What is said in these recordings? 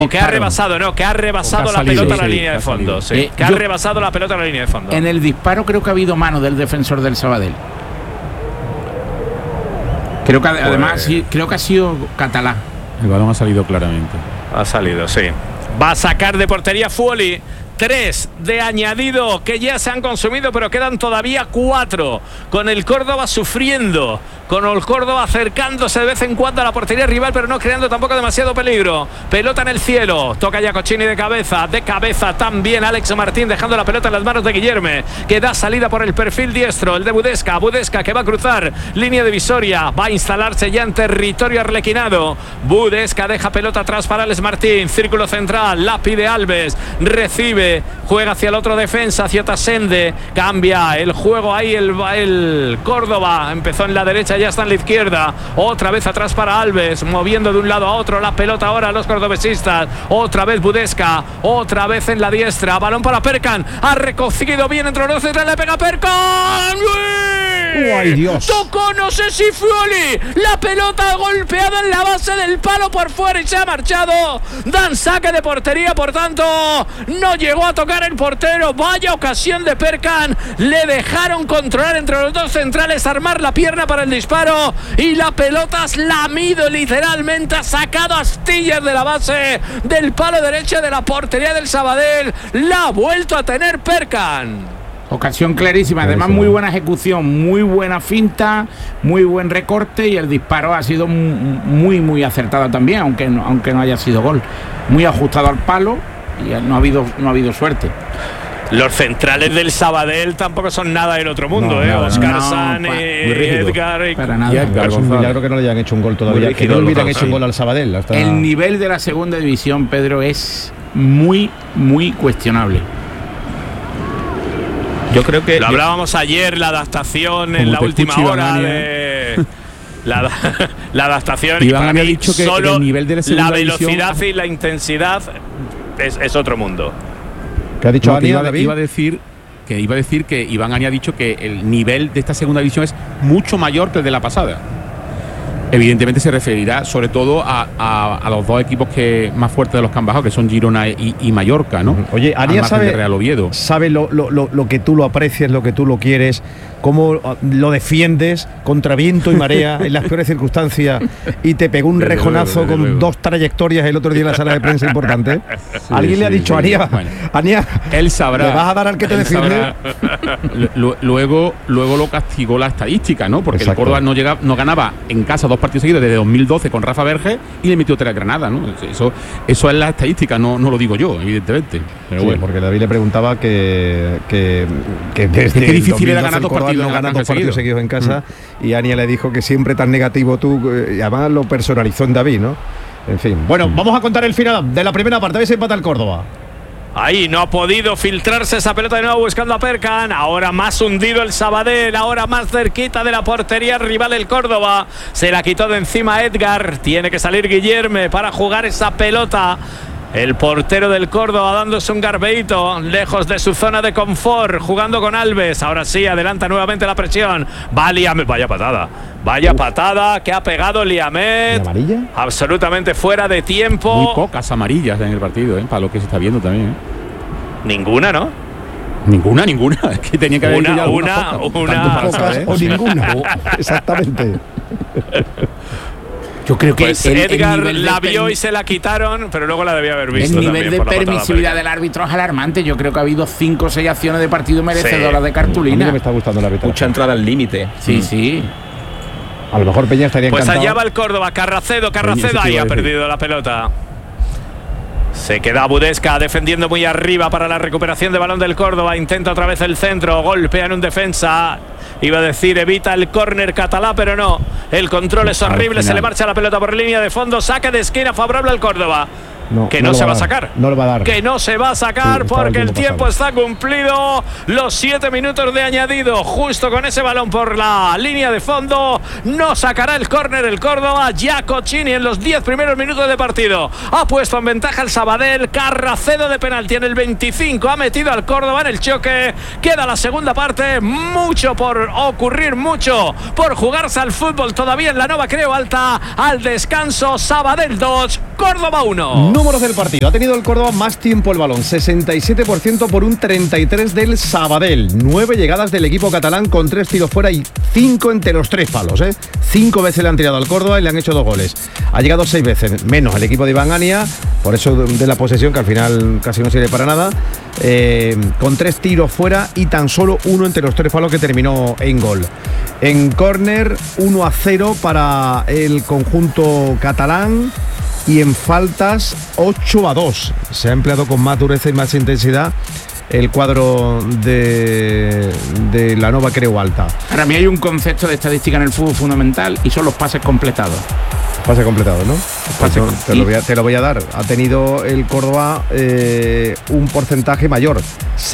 Que ha rebasado, no, que ha rebasado la pelota a la línea de fondo. Sí, que ha rebasado la pelota a la línea de fondo. En el disparo creo que ha habido mano del defensor del Sabadell. Creo que además creo que ha sido Catalá. El balón ha salido claramente. Ha salido, sí. Va a sacar de portería Fuoli. 3 de añadido que ya se han consumido, pero quedan todavía 4. Con el Córdoba sufriendo, con el Córdoba acercándose de vez en cuando a la portería rival, pero no creando tampoco demasiado peligro. Pelota en el cielo, toca Giacocini de cabeza también Alex Martín, dejando la pelota en las manos de Guillerme, que da salida por el perfil diestro, el de Budesca que va a cruzar línea divisoria, va a instalarse ya en territorio arlequinado. Budesca deja pelota atrás para Alex Martín, círculo central, la pide Alves, recibe, juega hacia el otro defensa, hacia Tasende, cambia el juego ahí el Córdoba, empezó en la derecha, ya está en la izquierda, otra vez atrás para Alves, moviendo de un lado a otro la pelota ahora a los cordobesistas, otra vez Budesca, otra vez en la diestra, balón para Perkan, ha recogido bien entre los dos, le pega Perkan, ¡ay, Dios! Tocó, no sé si Fuoli, la pelota golpeada en la base del palo por fuera y se ha marchado. Dan saque de portería, por tanto no llegó a tocar el portero. Vaya ocasión de Perkan, le dejaron controlar entre los dos centrales, armar la pierna para el disparo y la pelota ha lamido literalmente, ha sacado astillas de la base del palo derecho de la portería del Sabadell. La ha vuelto a tener Perkan. Ocasión clarísima, además muy buena ejecución, muy buena finta, muy buen recorte y el disparo ha sido muy acertado también, aunque no haya sido gol. Muy ajustado al palo y no ha habido suerte. Los centrales del Sabadell tampoco son nada del otro mundo, Oscar San, Edgar. Para nada. Es un milagro que no le hayan hecho un gol todavía, que no le hubieran hecho un gol al Sabadell. El nivel de la segunda división, Pedro, es muy cuestionable. Yo creo que lo hablábamos ayer, la adaptación en la última hora de la adaptación. Iván había dicho que solo el nivel de la velocidad y la intensidad es otro mundo. ¿Qué ha dicho Ania, David? Iba a decir que Iván Ania ha dicho que el nivel de esta segunda división es mucho mayor que el de la pasada. Evidentemente se referirá sobre todo a los dos equipos más fuertes de los que han bajado, que son Girona y Mallorca, ¿no? Oye, Ania sabe lo que tú lo aprecias, lo que tú lo quieres, cómo lo defiendes contra viento y marea en las peores circunstancias, y te pegó un rejonazo con 2 trayectorias el otro día en la sala de prensa importante. Sí, ¿Alguien le ha dicho a Ania? Bueno, Ania, él sabrá. ¿le vas a dar al que te defiende? Luego lo castigó la estadística, ¿no? Porque Exacto. el Córdoba no ganaba en casa 2 partidos seguidos desde 2012 con Rafa Berge y le metió 3 a Granada, ¿no? Eso es la estadística, no lo digo yo, evidentemente. Pero Sí, bueno. porque David le preguntaba que desde es que difícil era 2012 ganar 2 Córdoba partidos, no gana 2 partidos seguidos en casa, y Ania le dijo que siempre tan negativo tú, y además lo personalizó en David, ¿no? En fin. Bueno, vamos a contar el final de la primera parte. A ver si empata el Córdoba. Ahí no ha podido filtrarse esa pelota de nuevo buscando a Perkan. Ahora más hundido el Sabadell, ahora más cerquita de la portería rival el Córdoba. Se la quitó de encima Edgar. Tiene que salir Guillerme para jugar esa pelota. El portero del Córdoba dándose un garbeíto lejos de su zona de confort, jugando con Alves. Ahora sí, adelanta nuevamente la presión. Va Liamet, vaya patada que ha pegado Liamet. ¿Amarilla? Absolutamente fuera de tiempo. Muy pocas amarillas en el partido, para lo que se está viendo también. Ninguna, ¿no? Ninguna. Es que tenía que haber una Pocas o ninguna. Exactamente. Yo creo que pues Edgar la vio y se la quitaron, pero luego la debía haber visto. El nivel de permisividad del árbitro es alarmante. Yo creo que ha habido 5 o 6 acciones de partido merecedoras de cartulina. A mí me está gustando el arbitraje. Mucha entrada al límite. Sí. A lo mejor Peña estaría encantado. Pues allá va el Córdoba, Carracedo ahí ha perdido la pelota. Se queda Budesca defendiendo muy arriba para la recuperación de balón del Córdoba. Intenta otra vez el centro, golpea en un defensa. Iba a decir evita el córner Catalá, pero no. El control es horrible, se le marcha la pelota por línea de fondo. Saque de esquina favorable al Córdoba. Que no se va a sacar. No lo va a dar. Que no se va a sacar porque el tiempo está cumplido. Los 7 minutos de añadido. Justo con ese balón por la línea de fondo. No sacará el córner el Córdoba. Giacocini en los 10 primeros minutos de partido. Ha puesto en ventaja el Sabadell. Carracedo de penalti en el 25. Ha metido al Córdoba en el choque. Queda la segunda parte. Mucho por por ocurrir mucho, por jugarse al fútbol todavía en la Nova Creu Alta. Al descanso, Sabadell 2, Córdoba 1. Números del partido. Ha tenido el Córdoba más tiempo el balón, 67% por un 33% del Sabadell. 9 llegadas del equipo catalán con 3 tiros fuera y 5 entre los 3 palos. 5 veces le han tirado al Córdoba y le han hecho 2 goles. Ha llegado 6 veces, menos el equipo de Iván Ania, por eso de la posesión, que al final casi no sirve para nada, con 3 tiros fuera y tan solo 1 entre los 3 palos, que terminó en gol. En córner, 1-0 para el conjunto catalán, y en faltas 8-2. Se ha empleado con más dureza y más intensidad el cuadro de la Nova Creu Alta. Para mí hay un concepto de estadística en el fútbol fundamental, y son los pases completados. Pase completado, ¿no? Te lo voy a dar. Ha tenido el Córdoba un porcentaje mayor,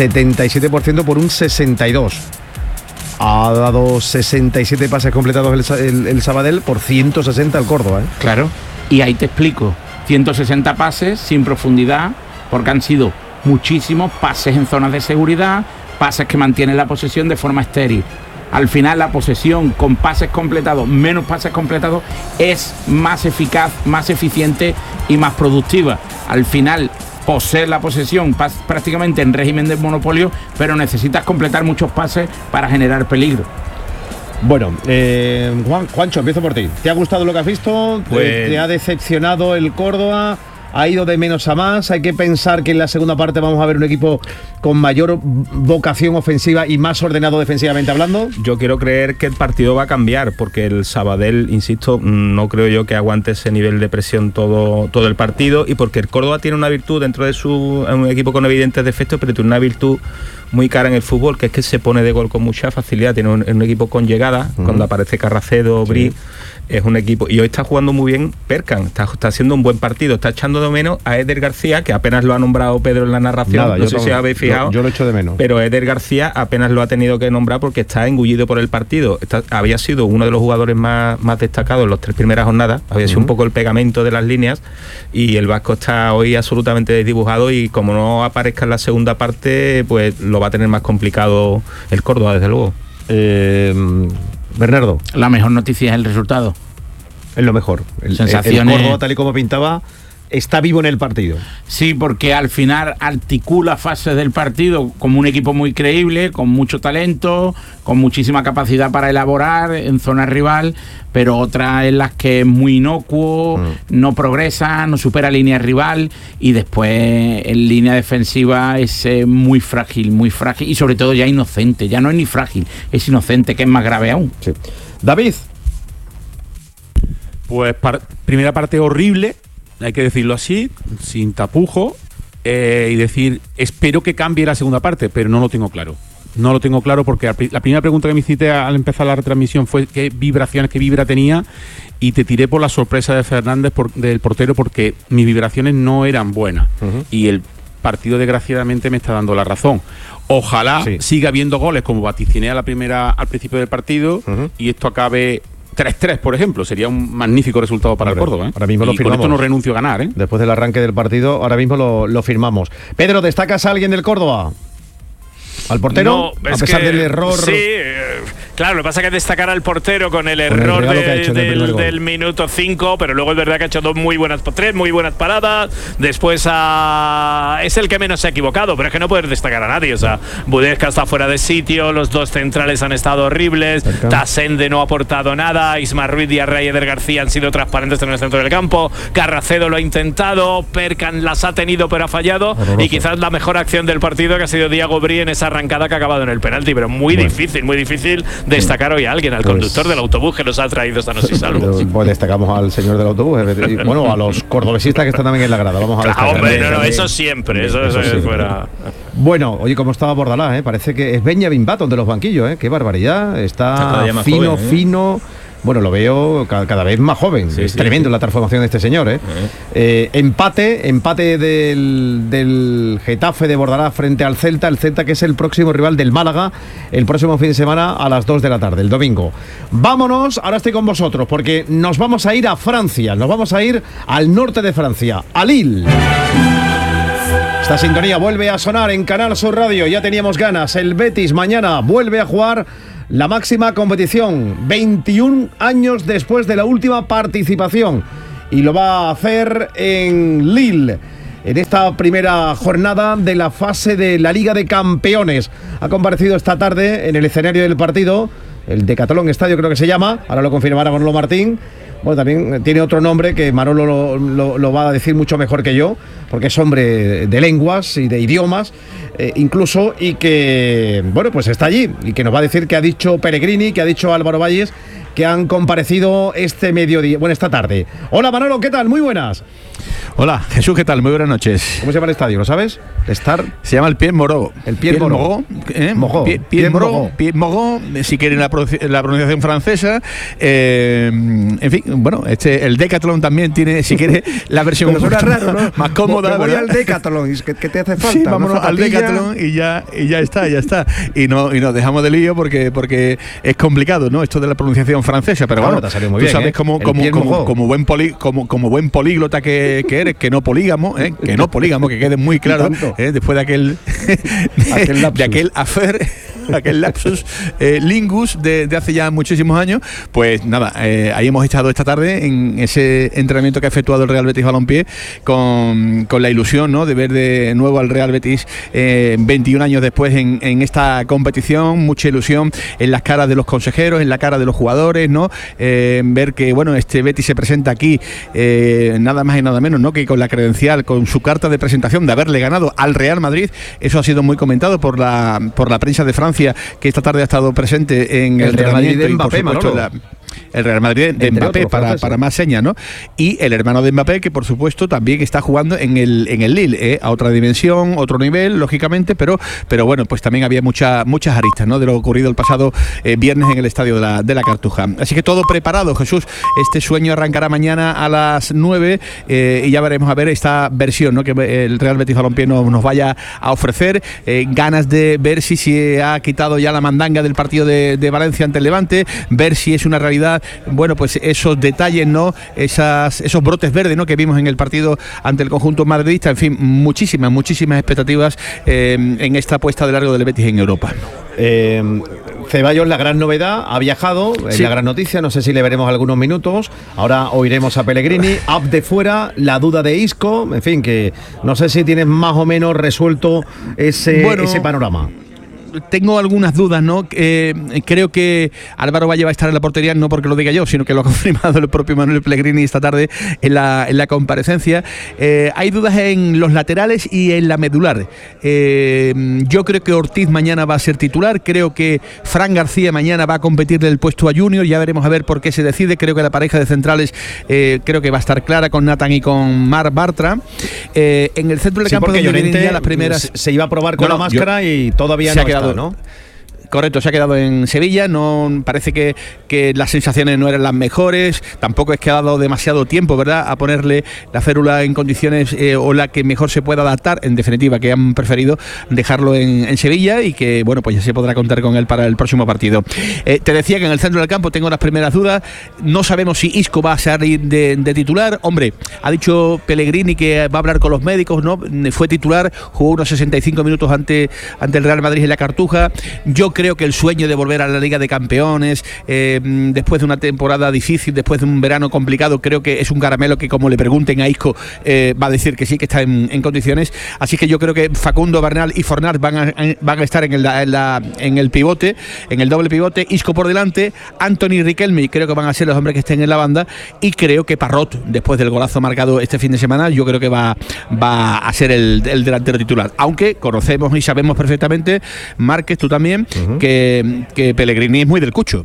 77% por un 62%. Ha dado 67 pases completados el Sabadell por 160 el Córdoba. Claro, y ahí te explico. 160 pases sin profundidad, porque han sido muchísimos pases en zonas de seguridad, pases que mantienen la posesión de forma estéril. Al final, la posesión con pases completados, menos pases completados, es más eficaz, más eficiente y más productiva. Al final, posees la posesión prácticamente en régimen de monopolio, pero necesitas completar muchos pases para generar peligro. Bueno, Juancho, empiezo por ti. ¿Te ha gustado lo que has visto? Pues... ¿Te ha decepcionado el Córdoba? ¿Ha ido de menos a más? Hay que pensar que en la segunda parte vamos a ver un equipo con mayor vocación ofensiva y más ordenado defensivamente hablando. Yo quiero creer que el partido va a cambiar, porque el Sabadell, insisto, no creo yo que aguante ese nivel de presión todo el partido, y porque el Córdoba tiene una virtud dentro de un equipo con evidentes defectos, pero tiene una virtud muy cara en el fútbol, que es que se pone de gol con mucha facilidad. Tiene un equipo con llegada, cuando aparece Carracedo, Bri, es un equipo, y hoy está jugando muy bien Perkan, está haciendo un buen partido, está echando de menos a Eder García, que apenas lo ha nombrado Pedro en la narración. Nada, no sé si habéis fijado. Yo lo echo de menos. Pero Eder García apenas lo ha tenido que nombrar porque está engullido por el partido. Había sido uno de los jugadores más destacados en las 3 primeras jornadas, había sido un poco el pegamento de las líneas, y el vasco está hoy absolutamente desdibujado, y como no aparezca en la segunda parte, pues lo va a tener más complicado el Córdoba, desde luego. Bernardo. La mejor noticia es el resultado. Es lo mejor. El Córdoba, tal y como pintaba, está vivo en el partido. Sí, porque al final articula fases del partido como un equipo muy creíble, con mucho talento, con muchísima capacidad para elaborar en zona rival, pero otras en las que es muy inocuo, no progresa, no supera línea rival, y después en línea defensiva es muy frágil, y sobre todo ya inocente. Ya no es ni frágil, es inocente, que es más grave aún. Sí. David. Pues primera parte horrible, hay que decirlo así, sin tapujo, y decir, espero que cambie la segunda parte, pero no lo tengo claro. No lo tengo claro, porque la primera pregunta que me hiciste al empezar la retransmisión fue qué vibra tenía, y te tiré por la sorpresa de Fernández, del portero, porque mis vibraciones no eran buenas, y el partido desgraciadamente me está dando la razón. Ojalá siga habiendo goles como vaticiné al principio del partido, y esto acabe 3-3, por ejemplo, sería un magnífico resultado para el Córdoba. Ahora mismo lo firmamos. Con esto no renuncio a ganar. Después del arranque del partido, ahora mismo lo firmamos. Pedro, ¿destacas a alguien del Córdoba? ¿Al portero? No, a pesar del error. Sí, claro, lo que pasa es que destacar al portero con el error del minuto 5, pero luego es verdad que ha hecho 3 muy buenas paradas. Después es el que menos se ha equivocado, pero es que no puedes destacar a nadie. O sea, Budesca está fuera de sitio, los 2 centrales han estado horribles, Tasende no ha aportado nada, Isma Ruiz, Diarra y Eder García han sido transparentes en el centro del campo, Carracedo lo ha intentado, Perkan las ha tenido pero ha fallado, y quizás la mejor acción del partido, que ha sido Diago Bri en esa arrancada que ha acabado en el penalti, pero muy difícil destacar hoy a alguien, al conductor del autobús que nos ha traído sanos y salvos. Pues destacamos al señor del autobús, bueno, a los cordobesistas que están también en la grada. Vamos a destacar. Hombre, no, eso siempre, eso sí. Fuera. Bueno, oye, cómo estaba Bordalás, parece que es Benjamin Button de los banquillos, qué barbaridad, está fino, joven, fino. Bueno, lo veo cada vez más joven. Es tremendo la transformación de este señor. Empate del Getafe de Bordalás frente al Celta. El Celta, que es el próximo rival del Málaga, el próximo fin de semana a las 2 de la tarde, el domingo. Vámonos, ahora estoy con vosotros, porque nos vamos a ir a Francia. Nos vamos a ir al norte de Francia, a Lille. Esta sintonía vuelve a sonar en Canal Sur Radio. Ya teníamos ganas. El Betis mañana vuelve a jugar la máxima competición, 21 años después de la última participación, y lo va a hacer en Lille, en esta primera jornada de la fase de la Liga de Campeones. Ha comparecido esta tarde en el escenario del partido, el Decathlon Estadio creo que se llama, ahora lo confirmará Manolo Martín. Bueno, también tiene otro nombre que Manolo lo va a decir mucho mejor que yo, porque es hombre de lenguas y de idiomas, incluso, y que, bueno, pues está allí, y que nos va a decir qué ha dicho Pellegrini, qué ha dicho Álvaro Valles, que han comparecido este mediodía, bueno, esta tarde. Hola Manolo, ¿qué tal? Muy buenas. Hola, Jesús, ¿qué tal? Muy buenas noches. ¿Cómo se llama el estadio? ¿Lo sabes? Se llama el Pied Moró. El Pied Moró. Pied Moró, si quieren la pronunciación francesa. En fin, bueno, el Decathlon también tiene, si quiere, la versión más cómoda. Voy al Decathlon, ¿qué te hace falta? Sí, vámonos al Decathlon y ya está. Y nos dejamos de lío porque es complicado, ¿no? Esto de la pronunciación francesa, pero claro, bueno, te salió muy tú bien, sabes como buen políglota que eres, que no polígamo, que quede muy claro, después de aquel affair, aquel lapsus lingus de hace ya muchísimos años. Pues nada, ahí hemos estado esta tarde en ese entrenamiento que ha efectuado el Real Betis Balompié con la ilusión, ¿no?, de ver de nuevo al Real Betis 21 años después en esta competición. Mucha ilusión en las caras de los consejeros, en la cara de los jugadores, ¿no? Ver que, bueno, este Betis se presenta aquí nada más y nada menos, ¿no?, que con la credencial, con su carta de presentación de haberle ganado al Real Madrid. Eso ha sido muy comentado por la prensa de Francia, que esta tarde ha estado presente en el Real Madrid de Mbappé, el Real Madrid de Mbappé, para más señas, ¿no? Y el hermano de Mbappé, que por supuesto también está jugando en el Lille, a otra dimensión, otro nivel, lógicamente, pero bueno, pues también había muchas aristas, ¿no?, de lo ocurrido el pasado viernes en el estadio de la Cartuja. Así que todo preparado, Jesús. Este sueño arrancará mañana a las 9 y ya veremos a ver esta versión, ¿no?, que el Real Betis Balompié nos vaya a ofrecer. Ganas de ver si se ha quitado ya la mandanga del partido de Valencia ante el Levante, ver si es una realidad, bueno, pues esos detalles, ¿no?, esos brotes verdes, ¿no?, que vimos en el partido ante el conjunto madridista. En fin, muchísimas expectativas en esta puesta de largo del Betis en Europa. Ceballos, la gran novedad, ha viajado, es la gran noticia, no sé si le veremos algunos minutos. Ahora oiremos a Pellegrini, up de fuera, la duda de Isco, en fin, que no sé si tienes más o menos resuelto ese panorama. Tengo algunas dudas, ¿no? Creo que Álvaro Valle va a estar en la portería, no porque lo diga yo, sino que lo ha confirmado el propio Manuel Pellegrini esta tarde en la comparecencia. Hay dudas en los laterales y en la medular. Yo creo que Ortiz mañana va a ser titular, creo que Fran García mañana va a competir del puesto a Junior, ya veremos a ver por qué se decide. Creo que la pareja de centrales creo que va a estar clara con Nathan y con Marc Bartra. En el centro del campo donde vienen ya las primeras... Se iba a probar con la máscara y todavía no está, ¿no? Correcto, se ha quedado en Sevilla, no parece que las sensaciones no eran las mejores, tampoco es que ha dado demasiado tiempo, ¿verdad?, a ponerle la férula en condiciones o la que mejor se pueda adaptar. En definitiva, que han preferido dejarlo en Sevilla y que, bueno, pues ya se podrá contar con él para el próximo partido. Te decía que en el centro del campo tengo las primeras dudas, no sabemos si Isco va a salir de titular. Hombre, ha dicho Pellegrini que va a hablar con los médicos, ¿no? Fue titular, jugó unos 65 minutos ante el Real Madrid en la Cartuja. Yo creo que el sueño de volver a la Liga de Campeones después de una temporada difícil, después de un verano complicado, creo que es un caramelo que, como le pregunten a Isco, va a decir que sí, que está en condiciones. Así que yo creo que Facundo, Bernal y Fornals van a estar en el pivote, en el doble pivote. Isco por delante, Anthony y Riquelme creo que van a ser los hombres que estén en la banda, y creo que Parrot, después del golazo marcado este fin de semana, yo creo que va a ser el delantero titular, aunque conocemos y sabemos perfectamente, Márquez, tú también, que Pellegrini es muy del cucho,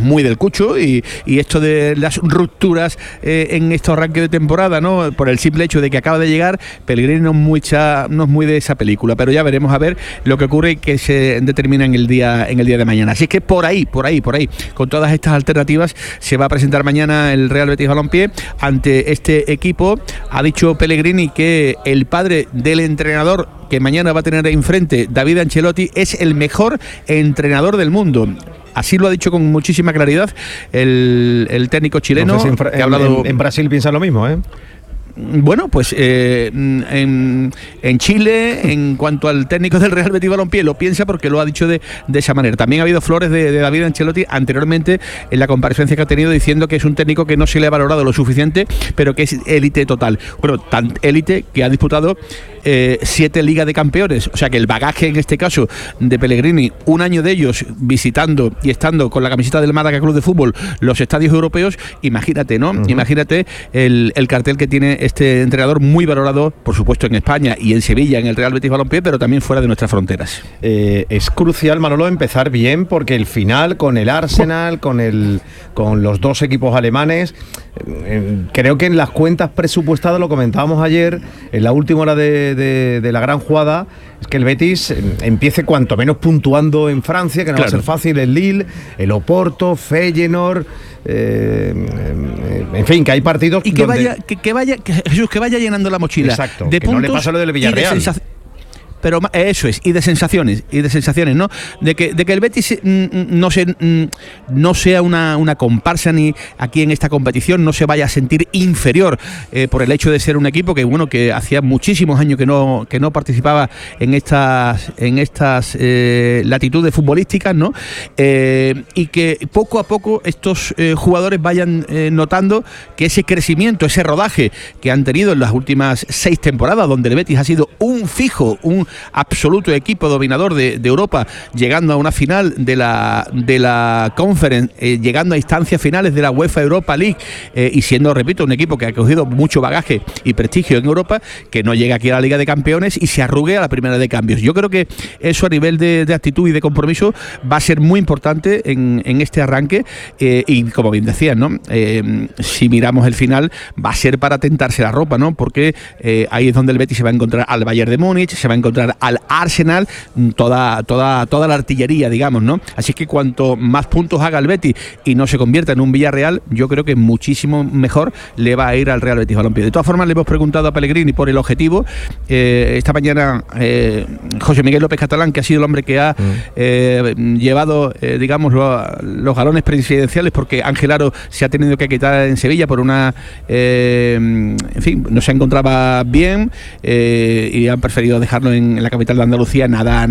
y esto de las rupturas en estos arranques de temporada, ¿no?, por el simple hecho de que acaba de llegar, Pellegrini no es muy de esa película, pero ya veremos a ver lo que ocurre y que se determina en el día de mañana. Así que por ahí, con todas estas alternativas, se va a presentar mañana el Real Betis Balompié ante este equipo. Ha dicho Pellegrini que el padre del entrenador que mañana va a tener enfrente, David Ancelotti, es el mejor entrenador del mundo. Así lo ha dicho con muchísima claridad el técnico chileno. No sé si en Brasil piensa lo mismo, ¿eh? bueno, pues en Chile, en cuanto al técnico del Real Betis Balompié, lo piensa porque lo ha dicho de esa manera. También ha habido flores de David Ancelotti anteriormente en la comparecencia que ha tenido, diciendo que es un técnico que no se le ha valorado lo suficiente, pero que es élite total. Bueno, tan élite que ha disputado 7 Ligas de Campeones, o sea que el bagaje en este caso de Pellegrini, un año de ellos visitando y estando con la camiseta del Málaga Club de Fútbol los estadios europeos, imagínate, ¿no? Imagínate el cartel que tiene este entrenador, muy valorado, por supuesto, en España y en Sevilla, en el Real Betis Balompié, pero también fuera de nuestras fronteras. Es crucial, Manolo, empezar bien, porque el final con el Arsenal, con los dos equipos alemanes, creo que en las cuentas presupuestadas, lo comentábamos ayer, en la última hora de la gran jugada, es que el Betis empiece cuanto menos puntuando en Francia, que no va a ser fácil, el Lille, el Oporto, Feyenoord, en fin, que hay partidos y que vaya llenando la mochila. Exacto, de que puntos, no le pasa lo del Villarreal. Pero eso es, y de sensaciones, ¿no? De que el Betis no sea una comparsa ni aquí en esta competición, no se vaya a sentir inferior por el hecho de ser un equipo que hacía muchísimos años que no participaba en estas latitudes futbolísticas, ¿no? Y que poco a poco estos jugadores vayan notando que ese crecimiento, ese rodaje que han tenido en las últimas 6 temporadas, donde el Betis ha sido un fijo, un absoluto equipo dominador de Europa, llegando a una final de la Conference, llegando a instancias finales de la UEFA Europa League, y siendo, repito, un equipo que ha cogido mucho bagaje y prestigio en Europa, que no llega aquí a la Liga de Campeones y se arrugue a la primera de cambios. Yo creo que eso, a nivel de actitud y de compromiso, va a ser muy importante en este arranque, y como bien decías, ¿no? Si miramos el final, va a ser para tentarse la ropa, ¿no? Porque ahí es donde el Betis se va a encontrar al Bayern de Múnich, se va a encontrar al Arsenal, toda la artillería, digamos, ¿no? Así que cuanto más puntos haga el Betis y no se convierta en un Villarreal, yo creo que muchísimo mejor le va a ir al Real Betis Balompié. De todas formas, le hemos preguntado a Pellegrini por el objetivo. Esta mañana José Miguel López Catalán, que ha sido el hombre que ha llevado, digamos, los galones presidenciales, porque Ángel Aro se ha tenido que quitar en Sevilla por en fin, no se encontraba bien, y han preferido dejarlo en la capital de Andalucía, nada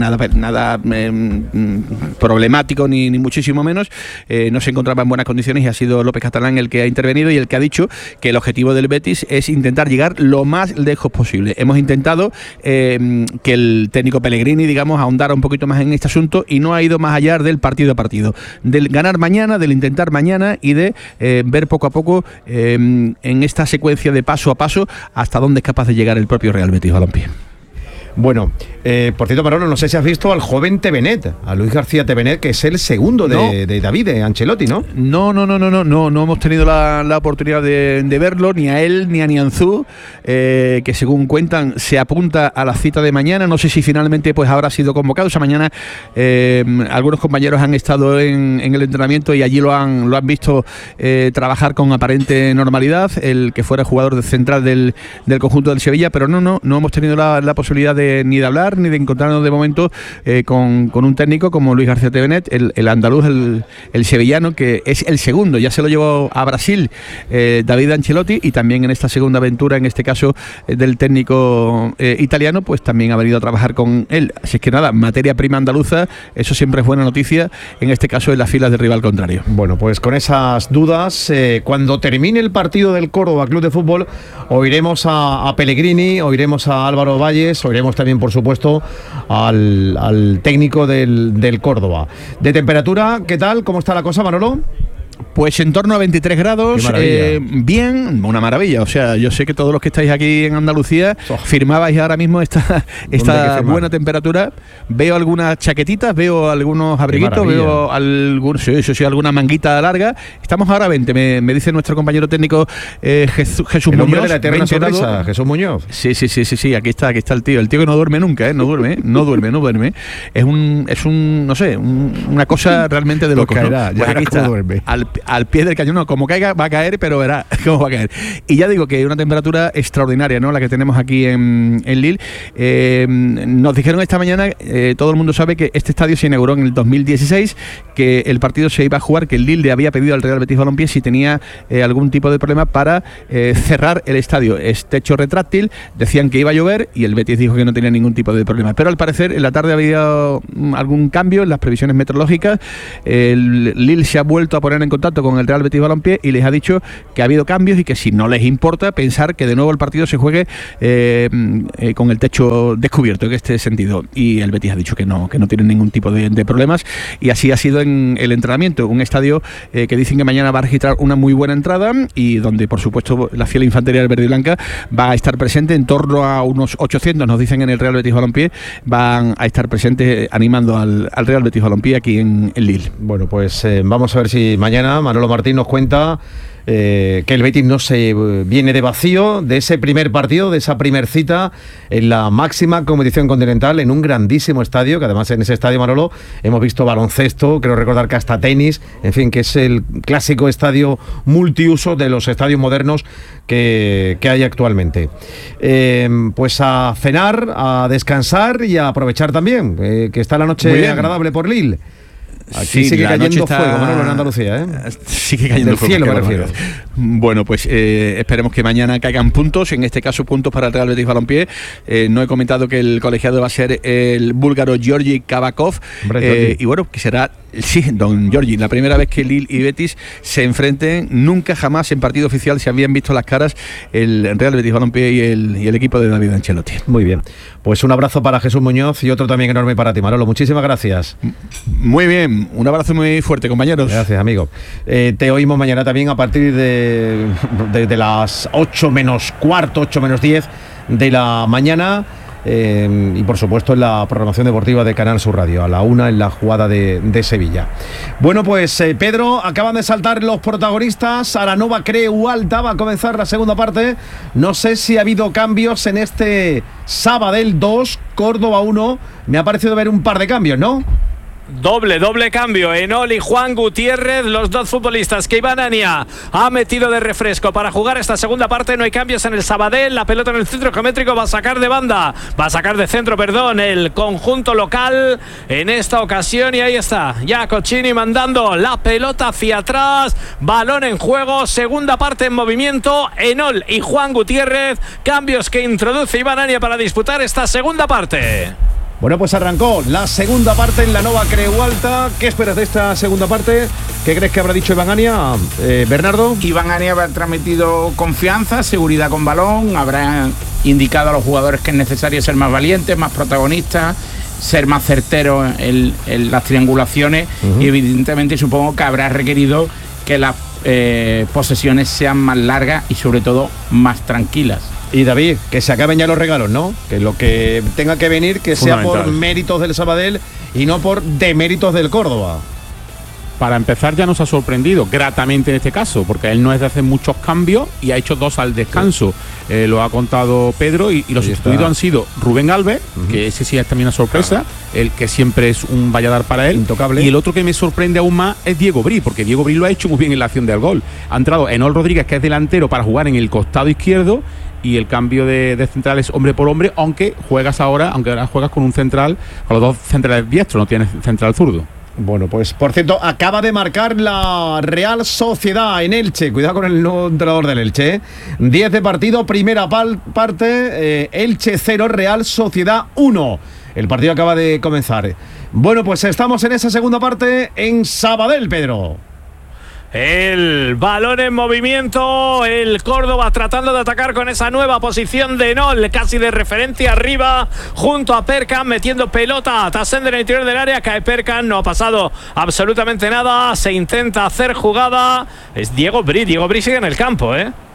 problemático ni muchísimo menos. No se encontraba en buenas condiciones y ha sido López Catalán el que ha intervenido y el que ha dicho que el objetivo del Betis es intentar llegar lo más lejos posible. Hemos intentado que el técnico Pellegrini, digamos, ahondara un poquito más en este asunto, y no ha ido más allá del partido a partido, del ganar mañana, del intentar mañana y de ver poco a poco en esta secuencia de paso a paso hasta dónde es capaz de llegar el propio Real Betis Balompié. Bueno, por cierto, Manolo, no sé si has visto al joven Tevenet, a Luis García Tevenet, que es el segundo de David, de Ancelotti, ¿no? No hemos tenido la oportunidad de verlo, ni a él ni a Nianzú, que según cuentan se apunta a la cita de mañana. No sé si finalmente pues habrá sido convocado. Esa mañana algunos compañeros han estado en el entrenamiento y allí lo han visto trabajar con aparente normalidad, el que fuera jugador central del conjunto del Sevilla, pero no hemos tenido la posibilidad ni de hablar ni de encontrarnos de momento con un técnico como Luis García Tevenet, el andaluz, el sevillano, que es el segundo, ya se lo llevó a Brasil David Ancelotti, y también en esta segunda aventura, en este caso del técnico italiano, pues también ha venido a trabajar con él. Así es que nada, materia prima andaluza, eso siempre es buena noticia, en este caso en las filas del rival contrario. Bueno, pues con esas dudas, cuando termine el partido del Córdoba Club de Fútbol, oiremos a Pellegrini, oiremos a Álvaro Valles, oiremos también, por supuesto, al técnico del Córdoba. De temperatura, ¿qué tal? ¿Cómo está la cosa, Manolo? Pues en torno a 23 grados, bien, una maravilla. O sea, yo sé que todos los que estáis aquí en Andalucía firmabais ahora mismo esta buena temperatura. Veo algunas chaquetitas, veo algunos abriguitos, veo alguna manguita larga. Estamos ahora a 20, me dice nuestro compañero técnico Jesús el Muñoz. De la eterna sonrisa, Jesús Muñoz. Sí, aquí está el tío. El tío que no duerme nunca, no duerme. Es un no sé, una cosa realmente de locos, ¿no? Pues aquí está, al pie del cañón. No, como caiga va a caer, pero verá cómo va a caer. Y ya digo que una temperatura extraordinaria, ¿no?, la que tenemos aquí en Lille. Nos dijeron esta mañana, todo el mundo sabe que este estadio se inauguró en el 2016, que el partido se iba a jugar, que el Lille le había pedido al Real Betis Balompié si tenía algún tipo de problema para cerrar el estadio. Es techo retráctil, decían que iba a llover y el Betis dijo que no tenía ningún tipo de problema. Pero al parecer en la tarde había algún cambio en las previsiones meteorológicas. El Lille se ha vuelto a poner en contacto con el Real Betis Balompié y les ha dicho que ha habido cambios y que si no les importa pensar que de nuevo el partido se juegue con el techo descubierto en este sentido. Y el Betis ha dicho que no tiene ningún tipo de problemas, y así ha sido en el entrenamiento. Un estadio que dicen que mañana va a registrar una muy buena entrada y donde por supuesto la fiel infantería del verde y blanca va a estar presente. En torno a unos 800, nos dicen en el Real Betis Balompié, van a estar presentes animando al Real Betis Balompié aquí en Lille. Bueno, pues vamos a ver si mañana Manolo Martín nos cuenta que el Betis no se viene de vacío de ese primer partido, de esa primer cita en la máxima competición continental, en un grandísimo estadio, que además en ese estadio, Manolo, hemos visto baloncesto, creo recordar que hasta tenis, en fin, que es el clásico estadio multiuso de los estadios modernos que hay actualmente. Pues a cenar, a descansar y a aprovechar también, que está la noche agradable por Lille. Aquí sí, sigue cayendo fuego, Manolo, en Andalucía, ¿eh? Sigue cayendo del fuego, cielo, me refiero. Bueno, pues esperemos que mañana caigan puntos, en este caso puntos para el Real Betis Balompié. No he comentado que el colegiado va a ser el búlgaro Georgi Kavakov, y bueno, que será, sí, don Georgi, la primera vez que Lille y Betis se enfrenten. Nunca jamás en partido oficial se habían visto las caras el Real Betis Balompié y el equipo de David Ancelotti. Muy bien, pues un abrazo para Jesús Muñoz y otro también enorme para ti, Manolo. Muchísimas gracias. Muy bien, un abrazo muy fuerte, compañeros. Gracias, amigo. Te oímos mañana también a partir de las 8 menos cuarto, 8 menos 10 de la mañana. Y por supuesto en la programación deportiva de Canal Sur Radio, a la 1 en la jugada de Sevilla. Bueno, pues Pedro, acaban de saltar los protagonistas. Aranova Creu Alta, va a comenzar la segunda parte. No sé si ha habido cambios en este Sabadell 2, Córdoba 1. Me ha parecido ver un par de cambios, ¿no? Doble cambio. Enol y Juan Gutiérrez, los dos futbolistas que Iván Ania ha metido de refresco para jugar esta segunda parte. No hay cambios en el Sabadell. La pelota en el centro geométrico va a sacar de banda. Va a sacar de centro, perdón, el conjunto local en esta ocasión. Y ahí está, ya Cochini mandando la pelota hacia atrás. Balón en juego. Segunda parte en movimiento. Enol y Juan Gutiérrez. Cambios que introduce Iván Ania para disputar esta segunda parte. Bueno, pues arrancó la segunda parte en la Nova Creu Alta. ¿Qué esperas de esta segunda parte? ¿Qué crees que habrá dicho Iván Ania? Bernardo. Iván Ania habrá transmitido confianza, seguridad con balón, habrá indicado a los jugadores que es necesario ser más valientes, más protagonistas, ser más certeros en las triangulaciones, y evidentemente supongo que habrá requerido que las posesiones sean más largas y sobre todo más tranquilas. Y David, que se acaben ya los regalos, ¿no? Que lo que tenga que venir, que sea por méritos del Sabadell y no por deméritos del Córdoba. Para empezar, ya nos ha sorprendido gratamente en este caso, porque él no es de hacer muchos cambios y ha hecho 2 al descanso. Lo ha contado Pedro, y los sustituidos han sido Rubén Alves, que ese sí es también una sorpresa, el que siempre es un valladar para él, intocable. Y el otro que me sorprende aún más es Diego Bri, porque Diego Bri lo ha hecho muy bien en la acción del gol. Ha entrado Enol Rodríguez, que es delantero, para jugar en el costado izquierdo, y el cambio de central es hombre por hombre, aunque ahora juegas con un central, con los dos centrales diestros, no tienes central zurdo. Bueno, pues por cierto, acaba de marcar la Real Sociedad en Elche. Cuidado con el nuevo entrenador del Elche, 10 de partido, primera parte, Elche 0, Real Sociedad 1. El partido acaba de comenzar. Bueno, pues estamos en esa segunda parte en Sabadell, Pedro. El balón en movimiento, el Córdoba tratando de atacar con esa nueva posición de Enol, casi de referencia arriba, junto a Perkan, metiendo pelota a Tassender en el interior del área. Cae Perkan, no ha pasado absolutamente nada, se intenta hacer jugada. Es Diego Bri sigue en el campo,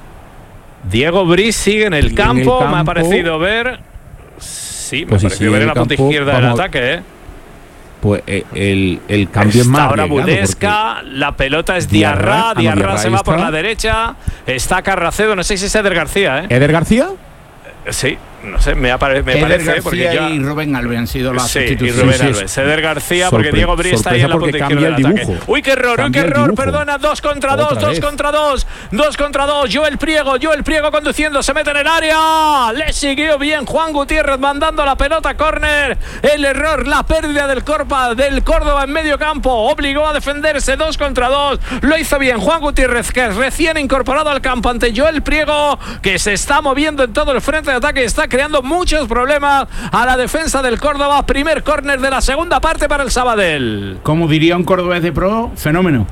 Diego Bri sigue en el campo, me ha parecido ver. Sí, me ha parecido ver en la punta izquierda del ataque, Pues el cambio es más ahora arriesgado, Budesca, la pelota es Diarra se va por la derecha, está Carracedo, no sé si es Eder García, ¿Eder García? Sí, no sé, me parece porque García y Rubén Alves han sido las sustituciones. Y Rubén Alves. Eder García, porque Diego Bri está ahí en la punta izquierda del ataque. Uy, qué error, perdona, 2 contra 2, 2 contra 2, 2 contra 2. Joel Priego conduciendo, se mete en el área. Le siguió bien Juan Gutiérrez mandando la pelota, córner. El error, la pérdida del Córdoba en medio campo. Obligó a defenderse, 2 contra 2. Lo hizo bien Juan Gutiérrez, que es recién incorporado al campo ante Joel Priego, que se está moviendo en todo el frente de ataque, está creando muchos problemas a la defensa del Córdoba. Primer córner de la segunda parte para el Sabadell. Como diría un cordobés de pro, fenómeno.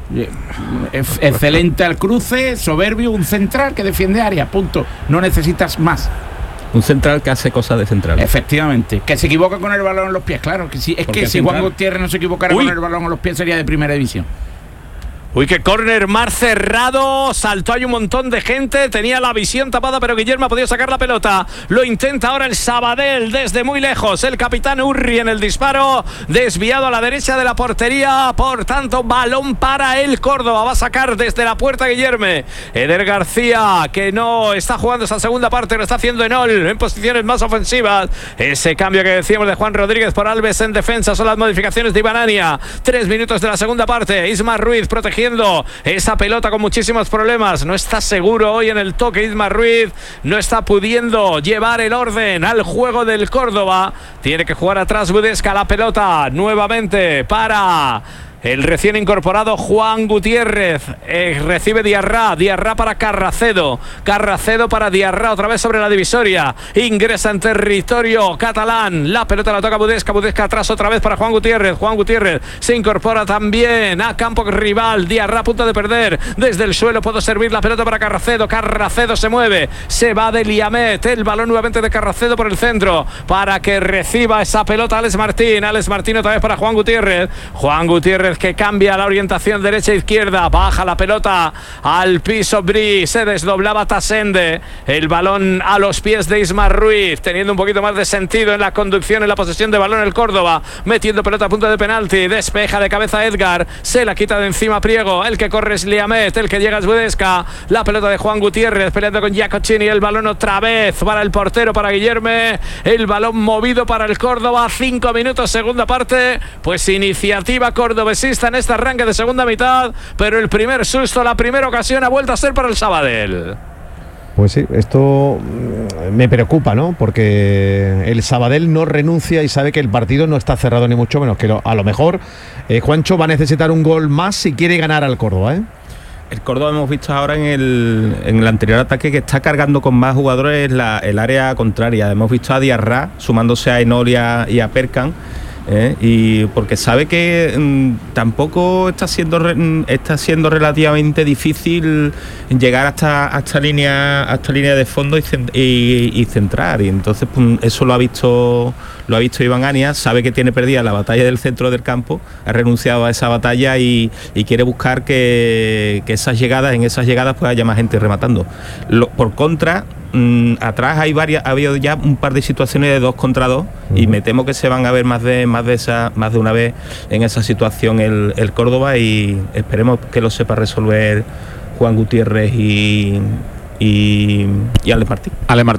Excelente al cruce, soberbio, un central que defiende área, punto. No necesitas más. Un central que hace cosas de central. Efectivamente. Que se equivoca con el balón en los pies, claro. Que sí, es que si Juan Gutiérrez no se equivocara con el balón en los pies sería de primera división. Uy, qué córner más cerrado. Saltó ahí un montón de gente. Tenía la visión tapada, pero Guillermo ha podido sacar la pelota. Lo intenta ahora el Sabadell desde muy lejos. El capitán Urri en el disparo. Desviado a la derecha de la portería. Por tanto, balón para el Córdoba. Va a sacar desde la puerta Guillermo. Eder García, que no está jugando esa segunda parte. Lo está haciendo Enol en posiciones más ofensivas. Ese cambio que decíamos de Juan Rodríguez por Alves en defensa son las modificaciones de Ibanania. 3 minutos de la segunda parte. Ismar Ruiz protegiendo esa pelota con muchísimos problemas. No está seguro hoy en el toque Ismar Ruiz. No está pudiendo llevar el orden al juego del Córdoba. Tiene que jugar atrás Budesca. La pelota nuevamente para el recién incorporado Juan Gutiérrez. Recibe Diarra para Carracedo para Diarra, otra vez sobre la divisoria. Ingresa en territorio catalán. La pelota la toca Budesca atrás otra vez para Juan Gutiérrez se incorpora también a campo rival. Diarra a punto de perder. Desde el suelo puedo servir la pelota para Carracedo se mueve, se va de Liamet. El balón nuevamente de Carracedo por el centro para que reciba esa pelota Alex Martín otra vez para Juan Gutiérrez que cambia la orientación derecha-izquierda, baja la pelota al piso Bri, se desdoblaba Tasende, el balón a los pies de Ismar Ruiz, teniendo un poquito más de sentido en la conducción, en la posesión de balón el Córdoba, metiendo pelota a punto de penalti, despeja de cabeza Edgar, se la quita de encima Priego, el que corre es Liamet, el que llega es Budesca, la pelota de Juan Gutiérrez peleando con Giacocini, el balón otra vez para el portero, para Guillermo, el balón movido para el Córdoba, 5 minutos segunda parte, pues iniciativa cordobesista en este arranque de segunda mitad, pero el primer susto, la primera ocasión ha vuelto a ser para el Sabadell. Pues sí, esto me preocupa, ¿no? Porque el Sabadell no renuncia y sabe que el partido no está cerrado ni mucho menos, que a lo mejor Juancho va a necesitar un gol más si quiere ganar al Córdoba, ¿eh? El Córdoba hemos visto ahora en el anterior ataque que está cargando con más jugadores el área contraria. Hemos visto a Diarra sumándose a Enol y a Perkan. Y porque sabe que tampoco está siendo relativamente difícil llegar hasta línea de fondo y centrar, y entonces pues, eso lo ha visto Iván Ania, sabe que tiene perdida la batalla del centro del campo, ha renunciado a esa batalla y quiere buscar que en esas llegadas pues haya más gente rematando. Por contra, atrás ha habido ya un par de situaciones de 2 contra 2 y me temo que se van a ver más de una vez en esa situación el Córdoba, y esperemos que lo sepa resolver Juan Gutiérrez y Alex Martín.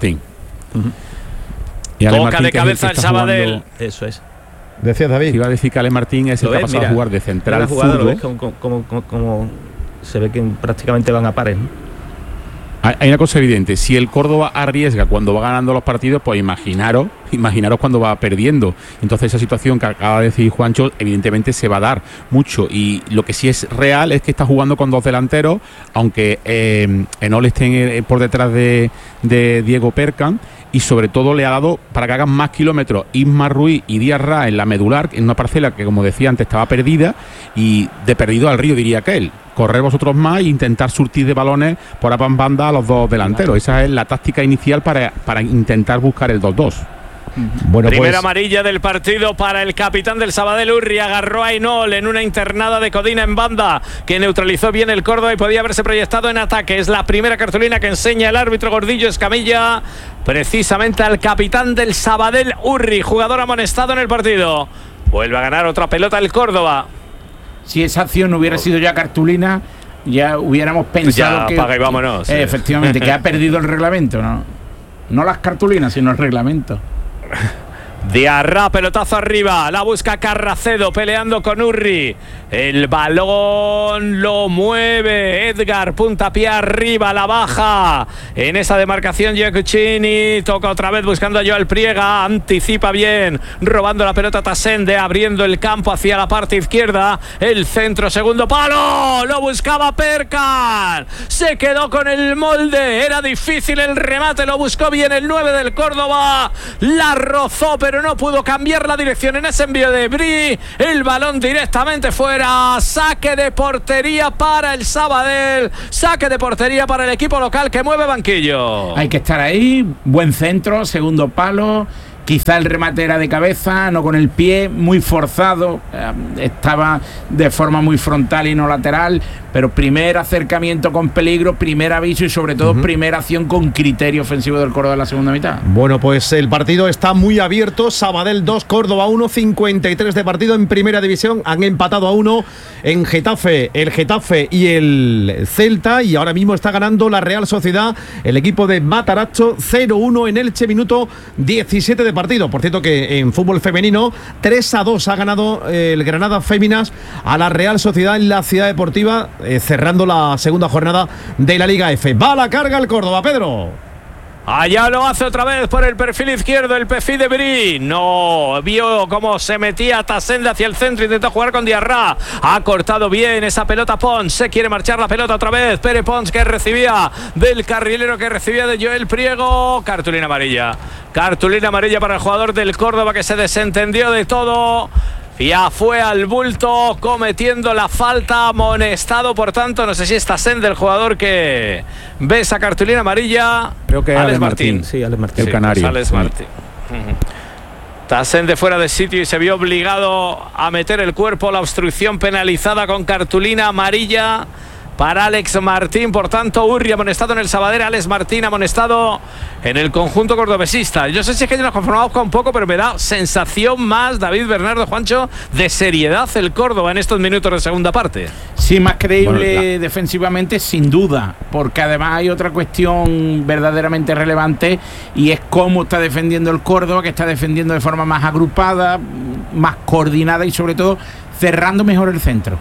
Y Toca de cabeza el Sabadell. Eso es. Decía David. Iba a decir que Alex Martín es el que ha pasado a jugar de central zurdo. Como se ve que prácticamente van a pares, ¿no? Hay una cosa evidente, si el Córdoba arriesga cuando va ganando los partidos, pues imaginaros cuando va perdiendo. Entonces esa situación que acaba de decir Juancho, evidentemente se va a dar mucho, y lo que sí es real es que está jugando con 2 delanteros, aunque Enol esté por detrás de Diego Perkan, y sobre todo le ha dado para que hagan más kilómetros Ismar Ruiz y Diarra en la medular, en una parcela que, como decía antes, estaba perdida, y de perdido al río, diría aquel. Correr vosotros más e intentar surtir de balones por ambas bandas a los 2 delanteros. Esa es la táctica inicial para intentar buscar el 2-2. Bueno, primera amarilla del partido para el capitán del Sabadell, Urri. Agarró a Enol en una internada de Codina en banda que neutralizó bien el Córdoba y podía haberse proyectado en ataque. Es la primera cartulina que enseña el árbitro Gordillo Escamilla precisamente al capitán del Sabadell, Urri, jugador amonestado en el partido. Vuelve a ganar otra pelota el Córdoba. Si esa acción no hubiera sido ya cartulina, ya hubiéramos pensado ya que apaga y vámonos. Efectivamente, que ha perdido el reglamento, ¿no? no las cartulinas, sino el reglamento. Diarra, pelotazo arriba, la busca Carracedo peleando con Urri, el balón lo mueve Edgar, puntapié arriba, la baja en esa demarcación Giacchini, toca otra vez buscando a Joel Priega, anticipa bien, robando la pelota Tasende, abriendo el campo hacia la parte izquierda, el centro, segundo palo, lo buscaba Perkan, se quedó con el molde, era difícil el remate, lo buscó bien el 9 del Córdoba, la rozó pero no pudo cambiar la dirección en ese envío de Bri, el balón directamente fuera, saque de portería para el Sabadell, saque de portería para el equipo local que mueve banquillo. Hay que estar ahí, buen centro, segundo palo, quizá el remate era de cabeza, no con el pie, muy forzado, estaba de forma muy frontal y no lateral, pero primer acercamiento con peligro, primer aviso y sobre todo primera acción con criterio ofensivo del Córdoba en la segunda mitad. Bueno, pues el partido está muy abierto, Sabadell 2, Córdoba 1, 53 de partido en primera división, han empatado a 1 en Getafe, el Getafe y el Celta, y ahora mismo está ganando la Real Sociedad, el equipo de Matarazzo, 0-1 en Elche, minuto 17 de partido. Por cierto que en fútbol femenino 3-2 ha ganado el Granada Féminas a la Real Sociedad en la Ciudad Deportiva, cerrando la segunda jornada de la Liga F. Va a la carga el Córdoba, Pedro. Allá lo hace otra vez por el perfil izquierdo el Pefi de Bri. No, vio cómo se metía Tasende hacia el centro, intentó jugar con Diarra. Ha cortado bien esa pelota Pons. Se quiere marchar la pelota otra vez. Pere Pons que recibía del carrilero que recibía de Joel Priego. Cartulina amarilla. Cartulina amarilla para el jugador del Córdoba que se desentendió de todo. Ya fue al bulto cometiendo la falta, amonestado por tanto, no sé si es Tasende el jugador que ve esa cartulina amarilla. Creo que es Alex Martín. Sí, Alex Martín. El canario. Alex Martín. Tasende fuera de sitio y se vio obligado a meter el cuerpo, la obstrucción penalizada con cartulina amarilla para Alex Martín. Por tanto, Urri amonestado en el Sabadell, Alex Martín amonestado en el conjunto cordobesista. Yo sé si es que nos conformamos con poco, pero me da sensación más, David, Bernardo, Juancho, de seriedad el Córdoba en estos minutos de segunda parte. Sí, más creíble defensivamente, sin duda, porque además hay otra cuestión verdaderamente relevante y es cómo está defendiendo el Córdoba, que está defendiendo de forma más agrupada, más coordinada y sobre todo cerrando mejor el centro.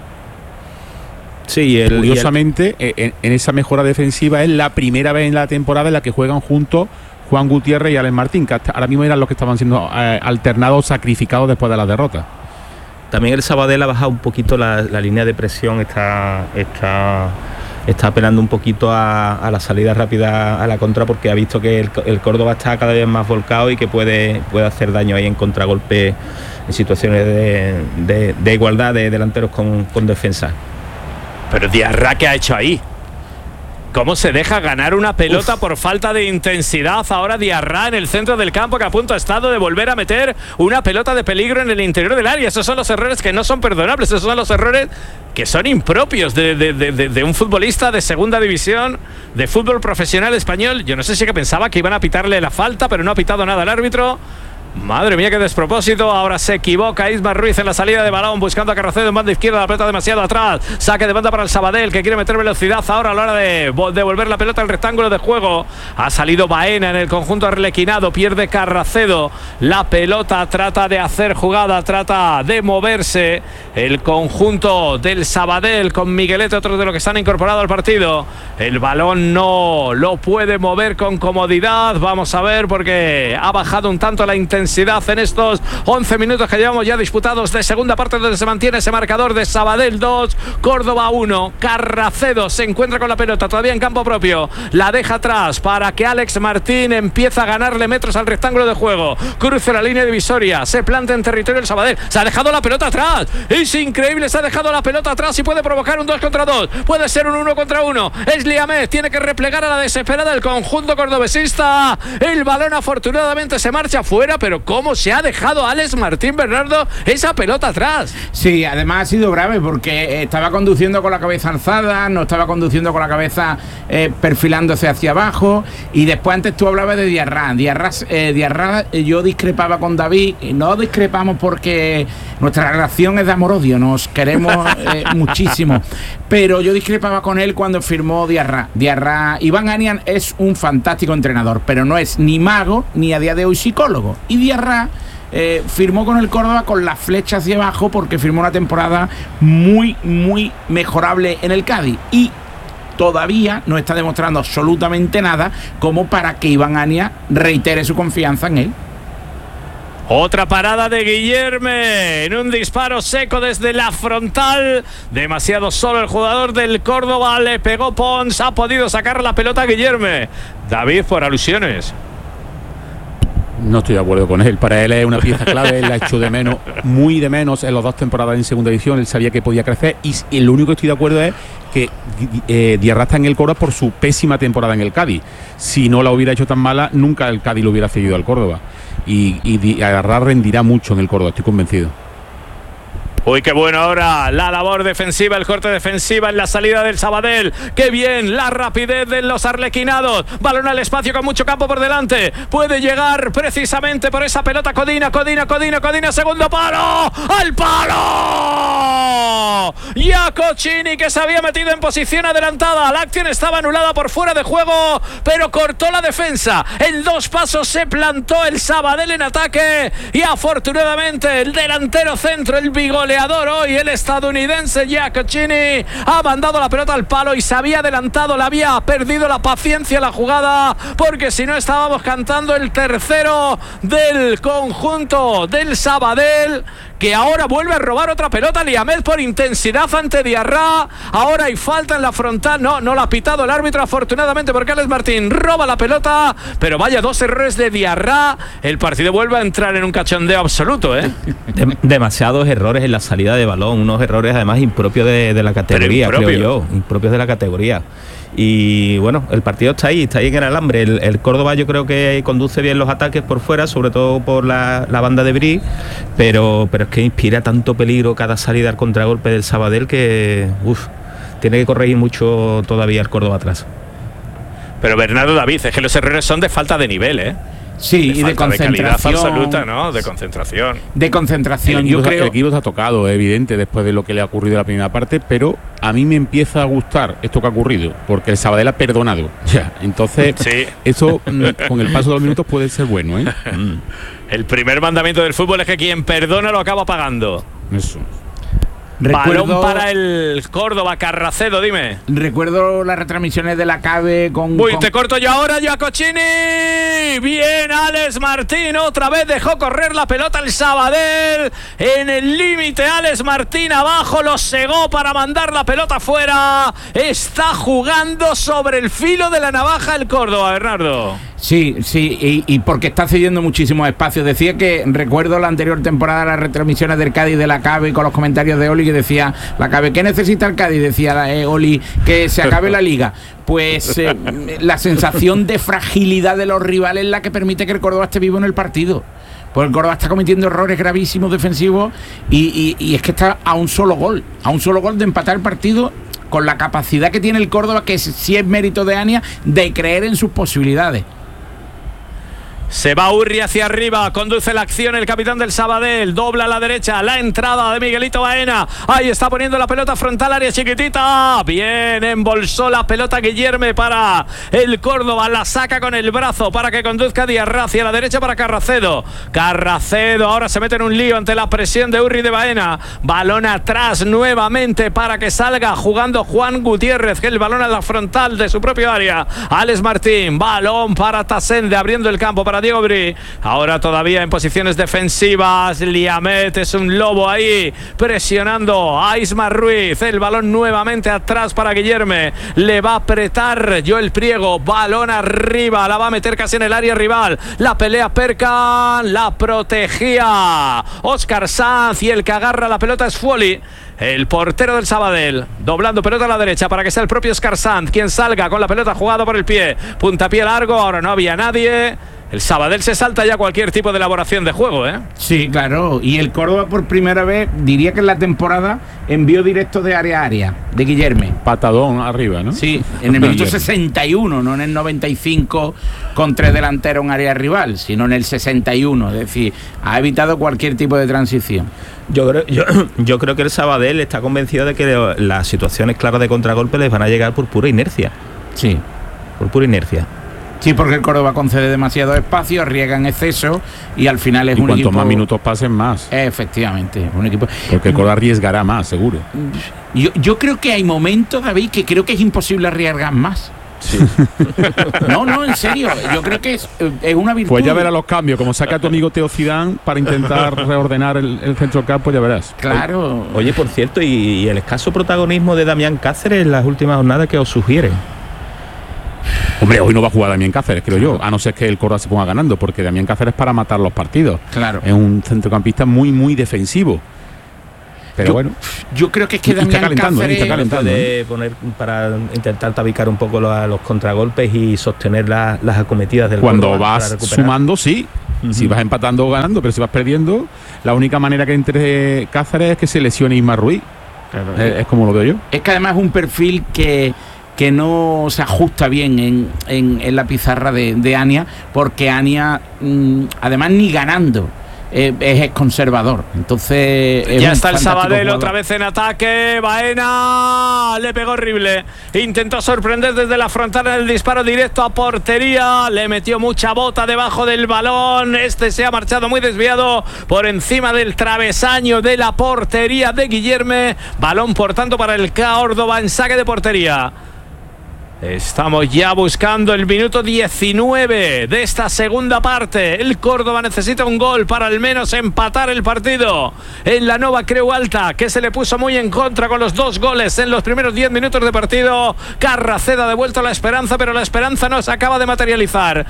Sí, curiosamente, en esa mejora defensiva es la primera vez en la temporada en la que juegan juntos Juan Gutiérrez y Alex Martín, que hasta ahora mismo eran los que estaban siendo alternados, sacrificados después de la derrota. También el Sabadell ha bajado un poquito la línea de presión, está apelando un poquito a la salida rápida a la contra, porque ha visto que el Córdoba está cada vez más volcado y que puede hacer daño ahí en contragolpe en situaciones de igualdad de delanteros con defensa. Pero Diarra, ¿qué ha hecho ahí? ¿Cómo se deja ganar una pelota por falta de intensidad? Ahora Diarra en el centro del campo, que a punto ha estado de volver a meter una pelota de peligro en el interior del área. Esos son los errores que no son perdonables. Esos son los errores que son impropios de un futbolista de segunda división, de fútbol profesional español. Yo no sé si que pensaba que iban a pitarle la falta, pero no ha pitado nada el árbitro. Madre mía, qué despropósito. Ahora se equivoca Ismar Ruiz en la salida de balón, buscando a Carracedo en banda izquierda, la pelota demasiado atrás, saque de banda para el Sabadell, que quiere meter velocidad ahora a la hora de devolver la pelota al rectángulo de juego. Ha salido Baena en el conjunto arlequinado, pierde Carracedo la pelota, trata de hacer jugada, trata de moverse el conjunto del Sabadell con Miguelete, otros de los que están incorporados al partido. El balón no lo puede mover con comodidad, vamos a ver, porque ha bajado un tanto la intensidad en estos 11 minutos que llevamos ya disputados de segunda parte, donde se mantiene ese marcador de Sabadell 2, Córdoba 1. Carracedo se encuentra con la pelota todavía en campo propio, la deja atrás para que Alex Martín empiece a ganarle metros al rectángulo de juego, cruce la línea divisoria, se planta en territorio del Sabadell, se ha dejado la pelota atrás, es increíble, se ha dejado la pelota atrás y puede provocar un 2 contra 2, puede ser un 1 contra 1, es Liamez, tiene que replegar a la desesperada el conjunto cordobesista, el balón afortunadamente se marcha fuera, pero pero ¿cómo se ha dejado Alex Martín, Bernardo, esa pelota atrás? Sí, además ha sido grave porque estaba conduciendo con la cabeza alzada, no estaba conduciendo con la cabeza perfilándose hacia abajo, y después antes tú hablabas de Diarra. Diarra, yo discrepaba con David, y no discrepamos porque nuestra relación es de amor-odio, nos queremos muchísimo, pero yo discrepaba con él cuando firmó Diarra. Iván Anian es un fantástico entrenador, pero no es ni mago ni a día de hoy psicólogo, y Diarra firmó con el Córdoba con la flecha hacia abajo porque firmó una temporada muy mejorable en el Cádiz, y todavía no está demostrando absolutamente nada como para que Iván Anian reitere su confianza en él. Otra parada de Guillerme en un disparo seco desde la frontal. Demasiado solo el jugador del Córdoba. Le pegó Pons. Ha podido sacar la pelota a Guillerme. David, por alusiones. No estoy de acuerdo con él. Para él es una pieza clave. Él la echó de menos, muy de menos en las 2 temporadas en segunda división. Él sabía que podía crecer. Y lo único que estoy de acuerdo es que Diarra está en el Córdoba por su pésima temporada en el Cádiz. Si no la hubiera hecho tan mala, nunca el Cádiz lo hubiera cedido al Córdoba. Y Diarra rendirá mucho en el Córdoba, estoy convencido. Uy, qué bueno ahora la labor defensiva, el corte defensiva en la salida del Sabadell. Qué bien la rapidez de los arlequinados. Balón al espacio con mucho campo por delante. Puede llegar precisamente por esa pelota Codina, segundo palo. ¡Al palo! Iacocini, que se había metido en posición adelantada. La acción estaba anulada por fuera de juego, pero cortó la defensa. En 2 pasos se plantó el Sabadell en ataque, y afortunadamente el delantero centro, el bigoleador hoy, el estadounidense Iacocini, ha mandado la pelota al palo y se había adelantado, le había perdido la paciencia la jugada, porque si no estábamos cantando el tercero del conjunto del Sabadell, que ahora vuelve a robar otra pelota. Liamet por intensidad ante Diarra. Ahora hay falta en la frontal. No la ha pitado el árbitro, afortunadamente, porque Alex Martín roba la pelota. Pero vaya 2 errores de Diarra. El partido vuelve a entrar en un cachondeo absoluto, ¿eh? Demasiados errores en la salida de balón. Unos errores además impropios de la categoría, creo yo. Impropios de la categoría. Y bueno, el partido está ahí en el alambre. El Córdoba yo creo que conduce bien los ataques por fuera, sobre todo por la banda de Bri, pero es que inspira tanto peligro cada salida al contragolpe del Sabadell que tiene que corregir mucho todavía el Córdoba atrás. Pero Bernardo, David, es que los errores son de falta de nivel, ¿eh? Sí, y de concentración. De absoluta, ¿no? De concentración. De concentración, yo creo. El equipo está tocado, evidente, después de lo que le ha ocurrido en la primera parte, pero a mí me empieza a gustar esto que ha ocurrido, porque el Sabadell ha perdonado. Ya, entonces, sí. Eso con el paso de los minutos puede ser bueno, ¿eh? El primer mandamiento del fútbol es que quien perdona lo acaba pagando. Eso. Balón para el Córdoba, Carracedo, dime. Recuerdo las retransmisiones de la CABE con... te corto yo ahora, Iacocini. Bien, Alex Martín, otra vez dejó correr la pelota el Sabadell. En el límite, Alex Martín abajo, lo cegó para mandar la pelota fuera. Está jugando sobre el filo de la navaja el Córdoba, Bernardo. Sí, y porque está cediendo muchísimos espacios. Decía que recuerdo la anterior temporada las retransmisiones del Cádiz de la CABE con los comentarios de Oli, que decía la CABE, ¿qué necesita el Cádiz? Decía Oli, que se acabe la liga. Pues la sensación de fragilidad de los rivales es la que permite que el Córdoba esté vivo en el partido. Pues el Córdoba está cometiendo errores gravísimos defensivos y es que está a un solo gol de empatar el partido, con la capacidad que tiene el Córdoba, que sí es mérito de Ania, de creer en sus posibilidades. Se va Urri hacia arriba, conduce la acción el capitán del Sabadell, dobla a la derecha, la entrada de Miguelito Baena, ahí está poniendo la pelota frontal, área chiquitita, bien, embolsó la pelota Guillerme para el Córdoba, la saca con el brazo para que conduzca Diarra hacia la derecha para Carracedo ahora se mete en un lío ante la presión de Urri de Baena, balón atrás nuevamente para que salga jugando Juan Gutiérrez, que el balón a la frontal de su propio área, Alex Martín, balón para Tasende abriendo el campo para Diego Bri, ahora todavía en posiciones defensivas, Liamet es un lobo ahí, presionando a Ismar Ruiz, el balón nuevamente atrás para Guillerme, le va a apretar Joel Priego, balón arriba, la va a meter casi en el área rival, la pelea Perkan, la protegía Óscar Sanz y el que agarra la pelota es Fuoli, el portero del Sabadell, doblando pelota a la derecha para que sea el propio Óscar Sanz quien salga con la pelota jugada por el pie, puntapié largo, ahora no había nadie. El Sabadell se salta ya cualquier tipo de elaboración de juego, ¿eh? Sí, claro. Y el Córdoba por primera vez, diría que en la temporada, envió directo de área a área, de Guillerme. Patadón arriba, ¿no? Sí, en el minuto 61, no en el 95 con 3 delanteros en área rival, sino en el 61. Es decir, ha evitado cualquier tipo de transición. Yo creo que el Sabadell está convencido de que las situaciones claras de contragolpe les van a llegar por pura inercia. Sí. Por pura inercia. Sí, porque el Córdoba concede demasiado espacio, riega en exceso y al final es un equipo... cuanto más minutos pasen, más. Efectivamente, un equipo... Porque el Córdoba arriesgará más, seguro. Yo creo que hay momentos, David, que creo que es imposible arriesgar más. Sí. No, en serio. Yo creo que es una virtud. Pues ya verás los cambios. Como saca tu amigo Teo Zidane para intentar reordenar el centro del campo, ya verás. Claro. Oye, por cierto, y el escaso protagonismo de Damián Cáceres en las últimas jornadas, ¿qué os sugiere? Hombre, hoy no va a jugar Damián Cáceres, creo yo, a no ser que el Córdoba se ponga ganando, porque Damián Cáceres para matar los partidos. Claro. Es un centrocampista muy, muy defensivo. Pero yo creo que es que Damián Cáceres puede poner para intentar tabicar un poco los contragolpes y sostener las acometidas del Cuando Córdoba vas sumando, sí. Si vas empatando o ganando, pero si vas perdiendo, la única manera que entre Cáceres es que se lesione Isma Ruiz. Claro. Es como lo veo yo. Es que además es un perfil que no se ajusta bien en la pizarra de Ania, porque Ania, además, ni ganando es conservador. Entonces ya está el Sabadell otra vez en ataque. Baena le pegó horrible, intentó sorprender desde la frontal en el disparo directo a portería, le metió mucha bota debajo del balón, se ha marchado muy desviado por encima del travesaño de la portería de Guillerme. Balón por tanto para el Córdoba en saque de portería. Estamos ya buscando el minuto 19 de esta segunda parte. El Córdoba necesita un gol para al menos empatar el partido en la Nova Creu Alta, que se le puso muy en contra con los 2 goles en los primeros 10 minutos de partido. Carraceda ha devuelto la esperanza, pero la esperanza no se acaba de materializar.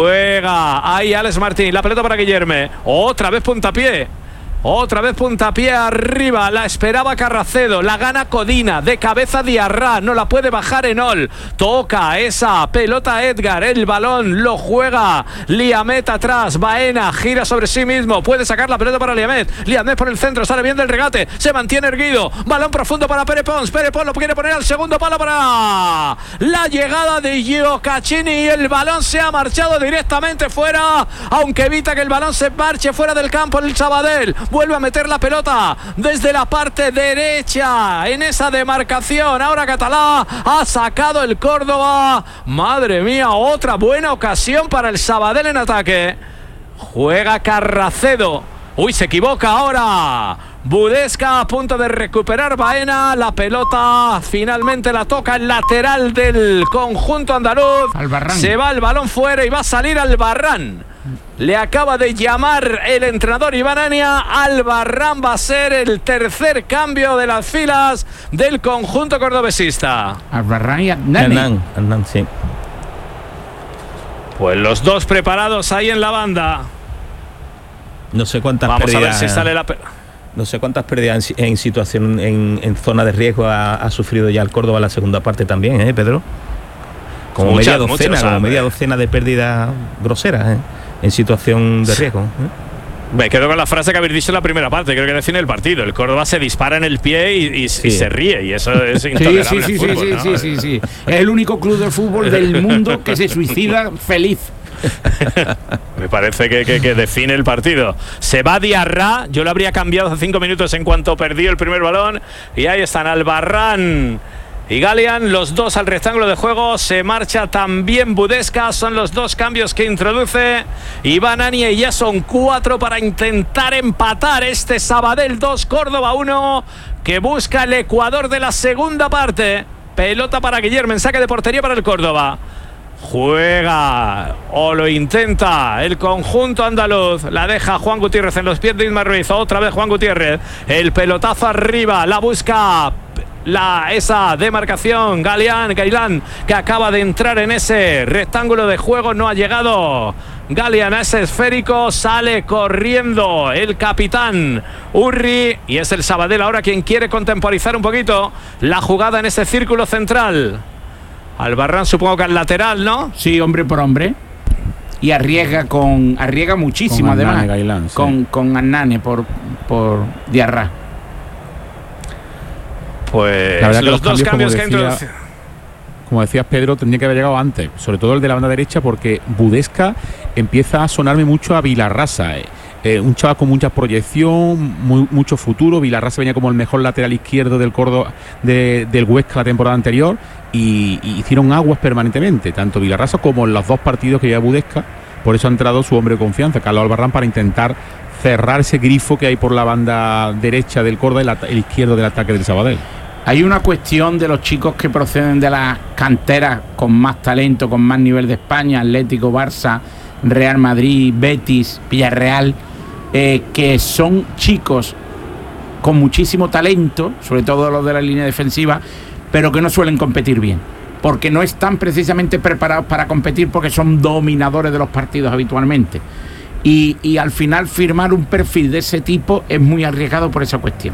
Juega ahí Alex Martín, la pelota para Guillerme. Otra vez puntapié. Otra vez puntapié arriba, la esperaba Carracedo, la gana Codina, de cabeza Diarra, no la puede bajar Enol, toca esa pelota Edgar, el balón lo juega Liamet atrás, Baena gira sobre sí mismo, puede sacar la pelota para Liamet por el centro, sale bien del regate, se mantiene erguido, balón profundo para Pere Pons lo quiere poner al segundo palo para la llegada de Gio Caccini y el balón se ha marchado directamente fuera, aunque evita que el balón se marche fuera del campo el Sabadell. Vuelve a meter la pelota desde la parte derecha en esa demarcación. Ahora Catalá ha sacado el Córdoba. Madre mía, otra buena ocasión para el Sabadell en ataque. Juega Carracedo. Uy, se equivoca ahora. Budesca a punto de recuperar Baena. La pelota finalmente la toca el lateral del conjunto andaluz. Albarrán. Se va el balón fuera y va a salir Albarrán. Le acaba de llamar el entrenador Iván Ania. Albarrán va a ser el tercer cambio de las filas del conjunto cordobesista. Albarrán y Hernán, sí. Pues los dos preparados ahí en la banda. No sé cuántas Vamos pérdidas, a ver si sale la no sé cuántas pérdidas en situación en zona de riesgo ha sufrido ya el Córdoba en la segunda parte también, Pedro. Como media docena de pérdidas groseras, en situación de riesgo. Me quedo con la frase que habéis dicho en la primera parte, creo que define el partido. El Córdoba se dispara en el pie y se ríe, y eso es intolerable. Sí. Es el único club de fútbol del mundo que se suicida feliz. Me parece que define el partido. Se va Diarra, yo lo habría cambiado hace 5 minutos en cuanto perdió el primer balón. Y ahí están Albarrán y Galian, los dos al rectángulo de juego. Se marcha también Budesca. Son los dos cambios que introduce Iván Ania y ya son 4 para intentar empatar este Sabadell 2, Córdoba 1, que busca el Ecuador de la segunda parte. Pelota para Guillermo en saque de portería para el Córdoba. Juega o lo intenta el conjunto andaluz. La deja Juan Gutiérrez en los pies de Isma Ruiz. Otra vez Juan Gutiérrez. El pelotazo arriba. La busca esa demarcación. Gailán, que acaba de entrar en ese rectángulo de juego. No ha llegado Galian a ese esférico. Sale corriendo el capitán Urri. Y es el Sabadell ahora quien quiere contemporizar un poquito la jugada en ese círculo central. Albarrán supongo que al lateral, ¿no? Sí, hombre por hombre. y arriesga muchísimo, con además, Hernán Gailán, sí. con Hernán por Diarra. Pues La verdad que los dos cambios que ha como introducido. Como decías, Pedro, tendría que haber llegado antes, sobre todo el de la banda derecha, porque Budesca empieza a sonarme mucho a Vilarrasa. Un chaval con mucha proyección, mucho futuro. Vilarrasa venía como el mejor lateral izquierdo del Córdoba, del Huesca la temporada anterior, y hicieron aguas permanentemente, tanto Vilarrasa como en los 2 partidos que lleva Budesca. Por eso ha entrado su hombre de confianza, Carlos Albarrán, para intentar cerrar ese grifo que hay por la banda derecha del Córdoba y el izquierdo del ataque del Sabadell. Hay una cuestión de los chicos que proceden de las canteras con más talento, con más nivel de España, Atlético, Barça, Real Madrid, Betis, Villarreal, que son chicos con muchísimo talento, sobre todo los de la línea defensiva, pero que no suelen competir bien, porque no están precisamente preparados para competir, porque son dominadores de los partidos habitualmente. Y al final firmar un perfil de ese tipo es muy arriesgado por esa cuestión.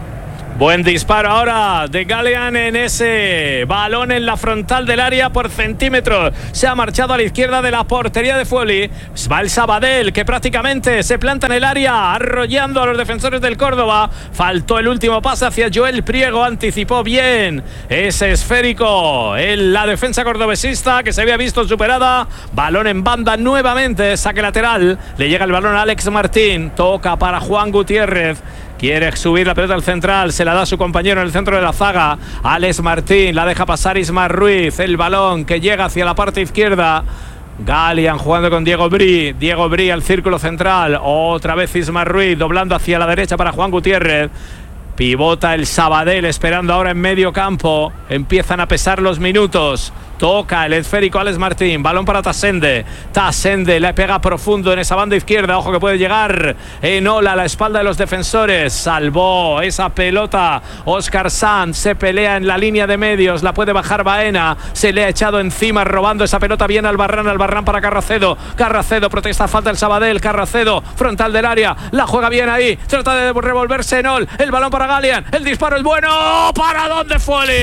Buen disparo ahora de Galean en ese balón en la frontal del área por centímetros. Se ha marchado a la izquierda de la portería de Fuoli. Va el Sabadell, que prácticamente se planta en el área, arrollando a los defensores del Córdoba. Faltó el último pase hacia Joel Priego. Anticipó bien ese esférico en la defensa cordobesista, que se había visto superada. Balón en banda nuevamente, saque lateral. Le llega el balón a Alex Martín. Toca para Juan Gutiérrez. Quiere subir la pelota al central, se la da a su compañero en el centro de la zaga. Alex Martín, la deja pasar Ismar Ruiz. El balón que llega hacia la parte izquierda. Galean jugando con Diego Bri. Diego Bri al círculo central. Otra vez Ismar Ruiz doblando hacia la derecha para Juan Gutiérrez. Pivota el Sabadell esperando ahora en medio campo. Empiezan a pesar los minutos. Toca el esférico Alex Martín. Balón para Tasende. Tasende le pega profundo en esa banda izquierda. Ojo que puede llegar en ola a la espalda de los defensores. Salvó esa pelota Óscar Sanz. Se pelea en la línea de medios. La puede bajar Baena. Se le ha echado encima robando esa pelota bien Albarrán. Albarrán para Carracedo. Carracedo protesta falta el Sabadell. Carracedo frontal del área. La juega bien ahí. Trata de revolverse Enol. El balón para Galean. El disparo es bueno. ¿Para dónde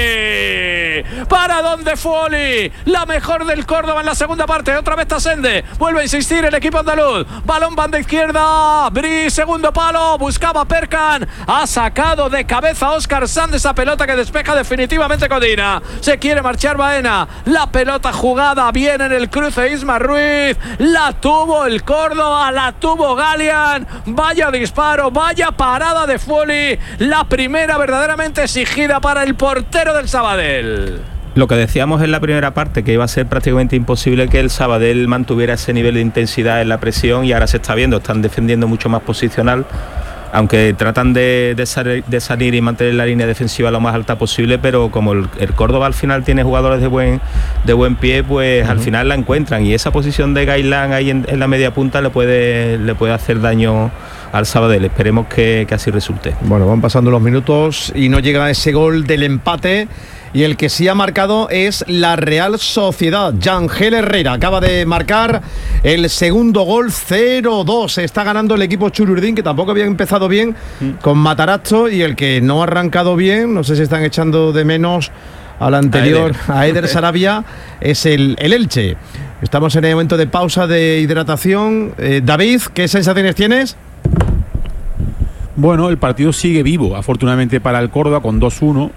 Fuoli? ¿Para dónde Fuoli? La mejor del Córdoba en la segunda parte. Otra vez Tasende. Vuelve a insistir el equipo andaluz. Balón banda izquierda. Bri, segundo palo. Buscaba Perkan. Ha sacado de cabeza Óscar Sanz esa pelota que despeja definitivamente Codina. Se quiere marchar Baena. La pelota jugada bien en el cruce Ismar Ruiz. La tuvo el Córdoba. La tuvo Galean. Vaya disparo. Vaya parada de Fuoli. La primera verdaderamente exigida para el portero del Sabadell. Lo que decíamos en la primera parte, que iba a ser prácticamente imposible que el Sabadell mantuviera ese nivel de intensidad en la presión, y ahora se está viendo, están defendiendo mucho más posicional, aunque tratan de salir y mantener la línea defensiva lo más alta posible, pero como el Córdoba al final tiene jugadores de buen pie, pues al final la encuentran, y esa posición de Gailán ahí en la media punta le puede hacer daño al Sabadell. Esperemos que así resulte. Bueno, van pasando los minutos y no llega ese gol del empate. Y el que sí ha marcado es la Real Sociedad. Yangel Herrera acaba de marcar el segundo gol. 0-2. Está ganando el equipo Chururdín, que tampoco había empezado bien con Matarazzo. Y el que no ha arrancado bien, no sé si están echando de menos al anterior, a Eder Sarabia, es el Elche. Estamos en el momento de pausa de hidratación. David, ¿qué sensaciones tienes? Bueno, el partido sigue vivo, afortunadamente para el Córdoba, con 2-1.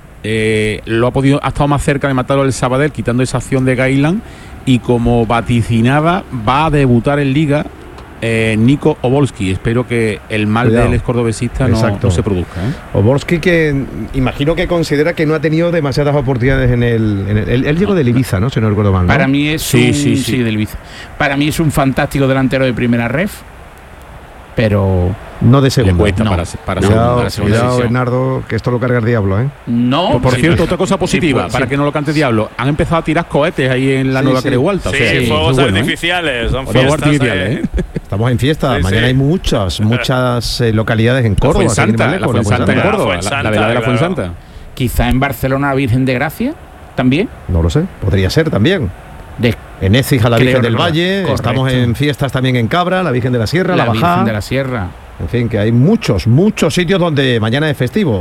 Ha estado más cerca de matarlo el Sabadell, quitando esa acción de Gailán, y como vaticinaba, va a debutar en Liga Nico Obolski. Espero que el mal del escordobesista no se produzca. Obolski, que imagino que considera que no ha tenido demasiadas oportunidades en él llegó del Ibiza, ¿no? Si no recuerdo mal, ¿no? Para mí es sí, del Ibiza. Para mí es un fantástico delantero de primera ref, pero no de segunda. Cuidado, Bernardo, que esto lo carga el diablo, ¿eh? No. Por cierto, otra cosa positiva, para que no lo cante diablo, han empezado a tirar cohetes ahí en la nueva Creu Alta. Fuegos artificiales. Son fiestas artificiales, Estamos en fiesta. Mañana hay muchas localidades en Córdoba. La Fuensanta en Córdoba, la velada de la Fuensanta. Quizá en Barcelona la Virgen de Gracia también. No lo sé, podría ser también. En Écija la Virgen del Valle. Correcto. Estamos en fiestas también en Cabra, la Virgen de la Sierra, la Bajá. Virgen de la Sierra. En fin, que hay muchos sitios donde mañana es festivo.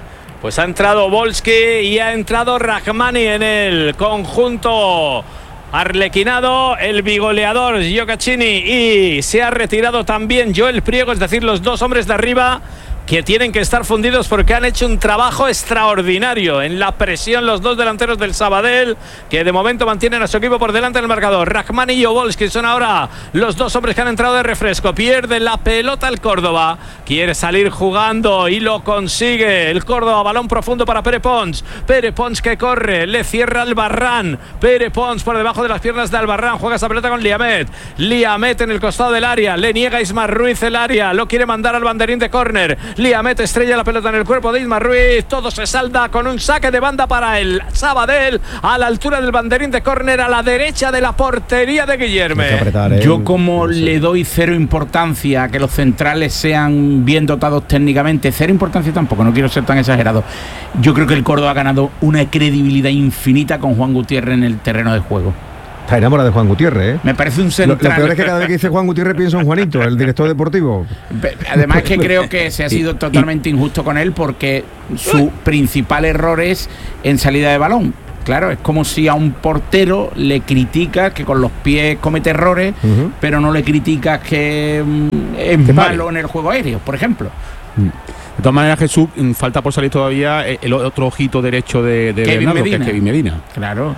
Pues ha entrado Volsky y ha entrado Rahmani en el conjunto arlequinado el bigoleador Gioacchini y se ha retirado también Joel Priego, es decir, los dos hombres de arriba que tienen que estar fundidos porque han hecho un trabajo extraordinario en la presión los dos delanteros del Sabadell, que de momento mantienen a su equipo por delante del marcador. Rahman y Jovolski son ahora los dos hombres que han entrado de refresco. Pierde la pelota el Córdoba, quiere salir jugando y lo consigue el Córdoba. Balón profundo para Pere Pons que corre, le cierra Albarrán. Pere Pons por debajo de las piernas de Albarrán, juega esa pelota con Liamet en el costado del área, le niega Ismar Ruiz el área, lo quiere mandar al banderín de córner. Liamet estrella la pelota en el cuerpo de Ismar Ruiz, todo se salda con un saque de banda para el Sabadell a la altura del banderín de córner, a la derecha de la portería de Guillermo. Yo como le doy cero importancia a que los centrales sean bien dotados técnicamente, cero importancia tampoco, no quiero ser tan exagerado. Yo creo que el Córdoba ha ganado una credibilidad infinita con Juan Gutiérrez en el terreno de juego. Está enamorado de Juan Gutiérrez, ¿eh? Me parece un central. Lo peor es que cada vez que dice Juan Gutiérrez pienso en Juanito, el director deportivo. Además es que creo que se ha sido totalmente injusto con él porque su principal error es en salida de balón. Claro, es como si a un portero le criticas que con los pies comete errores, pero no le criticas que es malo en el juego aéreo, por ejemplo. De todas maneras, Jesús, falta por salir todavía el otro ojito derecho de Bernardo, que es Kevin Medina. Claro.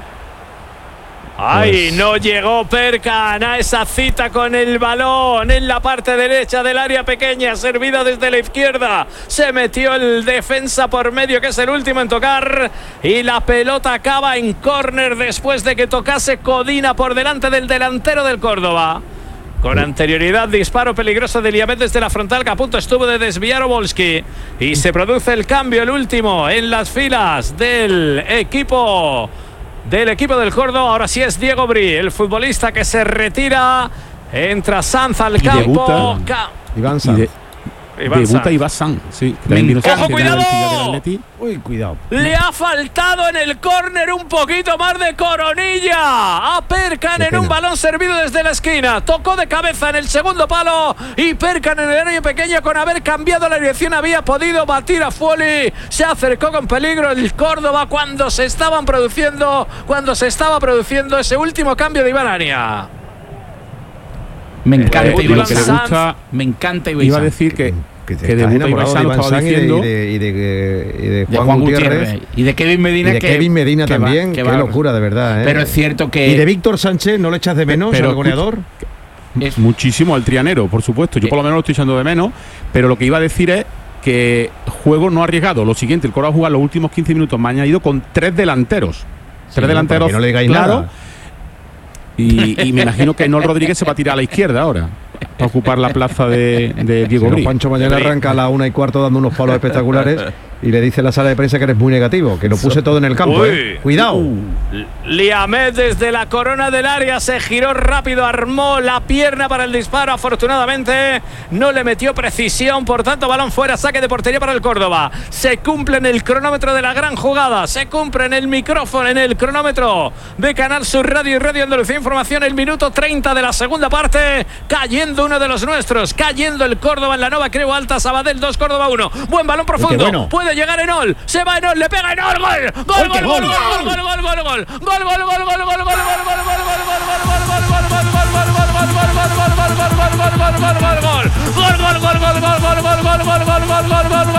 Ay, no llegó Perkan a esa cita con el balón en la parte derecha del área pequeña, servida desde la izquierda. Se metió el defensa por medio, que es el último en tocar, y la pelota acaba en córner después de que tocase Codina por delante del delantero del Córdoba. Con anterioridad, disparo peligroso de Liamet desde la frontal, que a punto estuvo de desviar Obolski. Y se produce el cambio, el último, en las filas del equipo del Córdoba. Ahora sí es Diego Bri, el futbolista que se retira. Entra Sanz al campo. Iván Sanz. Debuta Iván Sanz, sí. ¡Ojo, cuidado! Uy, cuidado. Le ha faltado en el córner un poquito más de coronilla a Perkan en un balón servido desde la esquina. Tocó de cabeza en el segundo palo y Perkan en el área pequeña, con haber cambiado la dirección, había podido batir a Fuoli. Se acercó con peligro el Córdoba cuando se estaba produciendo ese último cambio de Iván Ania. Me encanta Iván Sanz. Me encanta Iván Sanz. Iba a decir que debuta Iván Sanz, lo estaba diciendo. Y de Juan Gutiérrez. Y de Kevin Medina. Y de Kevin Medina también. Qué locura, de verdad, ¿eh? Pero es cierto que... ¿Y de Víctor Sánchez no le echas de menos al goleador? Muchísimo al trianero, por supuesto. Yo por lo menos lo estoy echando de menos. Pero lo que iba a decir es que juego no arriesgado. Lo siguiente, el Córdoba ha jugado los últimos 15 minutos. Me ha añadido con 3 delanteros. 3 delanteros, no le digáis claro. Nada. Y me imagino que Enol Rodríguez se va a tirar a la izquierda ahora para ocupar la plaza de Diego Bri. Juancho mañana arranca a la 1:15 dando unos palos espectaculares y le dice en la sala de prensa que eres muy negativo, que lo puse todo en el campo. Cuidado. Liamet desde la corona del área se giró rápido, armó la pierna para el disparo. Afortunadamente no le metió precisión, por tanto balón fuera, saque de portería para el Córdoba. Se cumple en el cronómetro de la gran jugada, se cumple en el micrófono, en el cronómetro de Canal Sur Radio y Radio Andalucía Información, el minuto 30 de la segunda parte. Cayendo uno de los nuestros, cayendo el Córdoba en la Nova Creu Alta. Sabadell 2, Córdoba 1. Buen balón profundo, puede llegar Enol, se va Enol, le pega Enol, gol.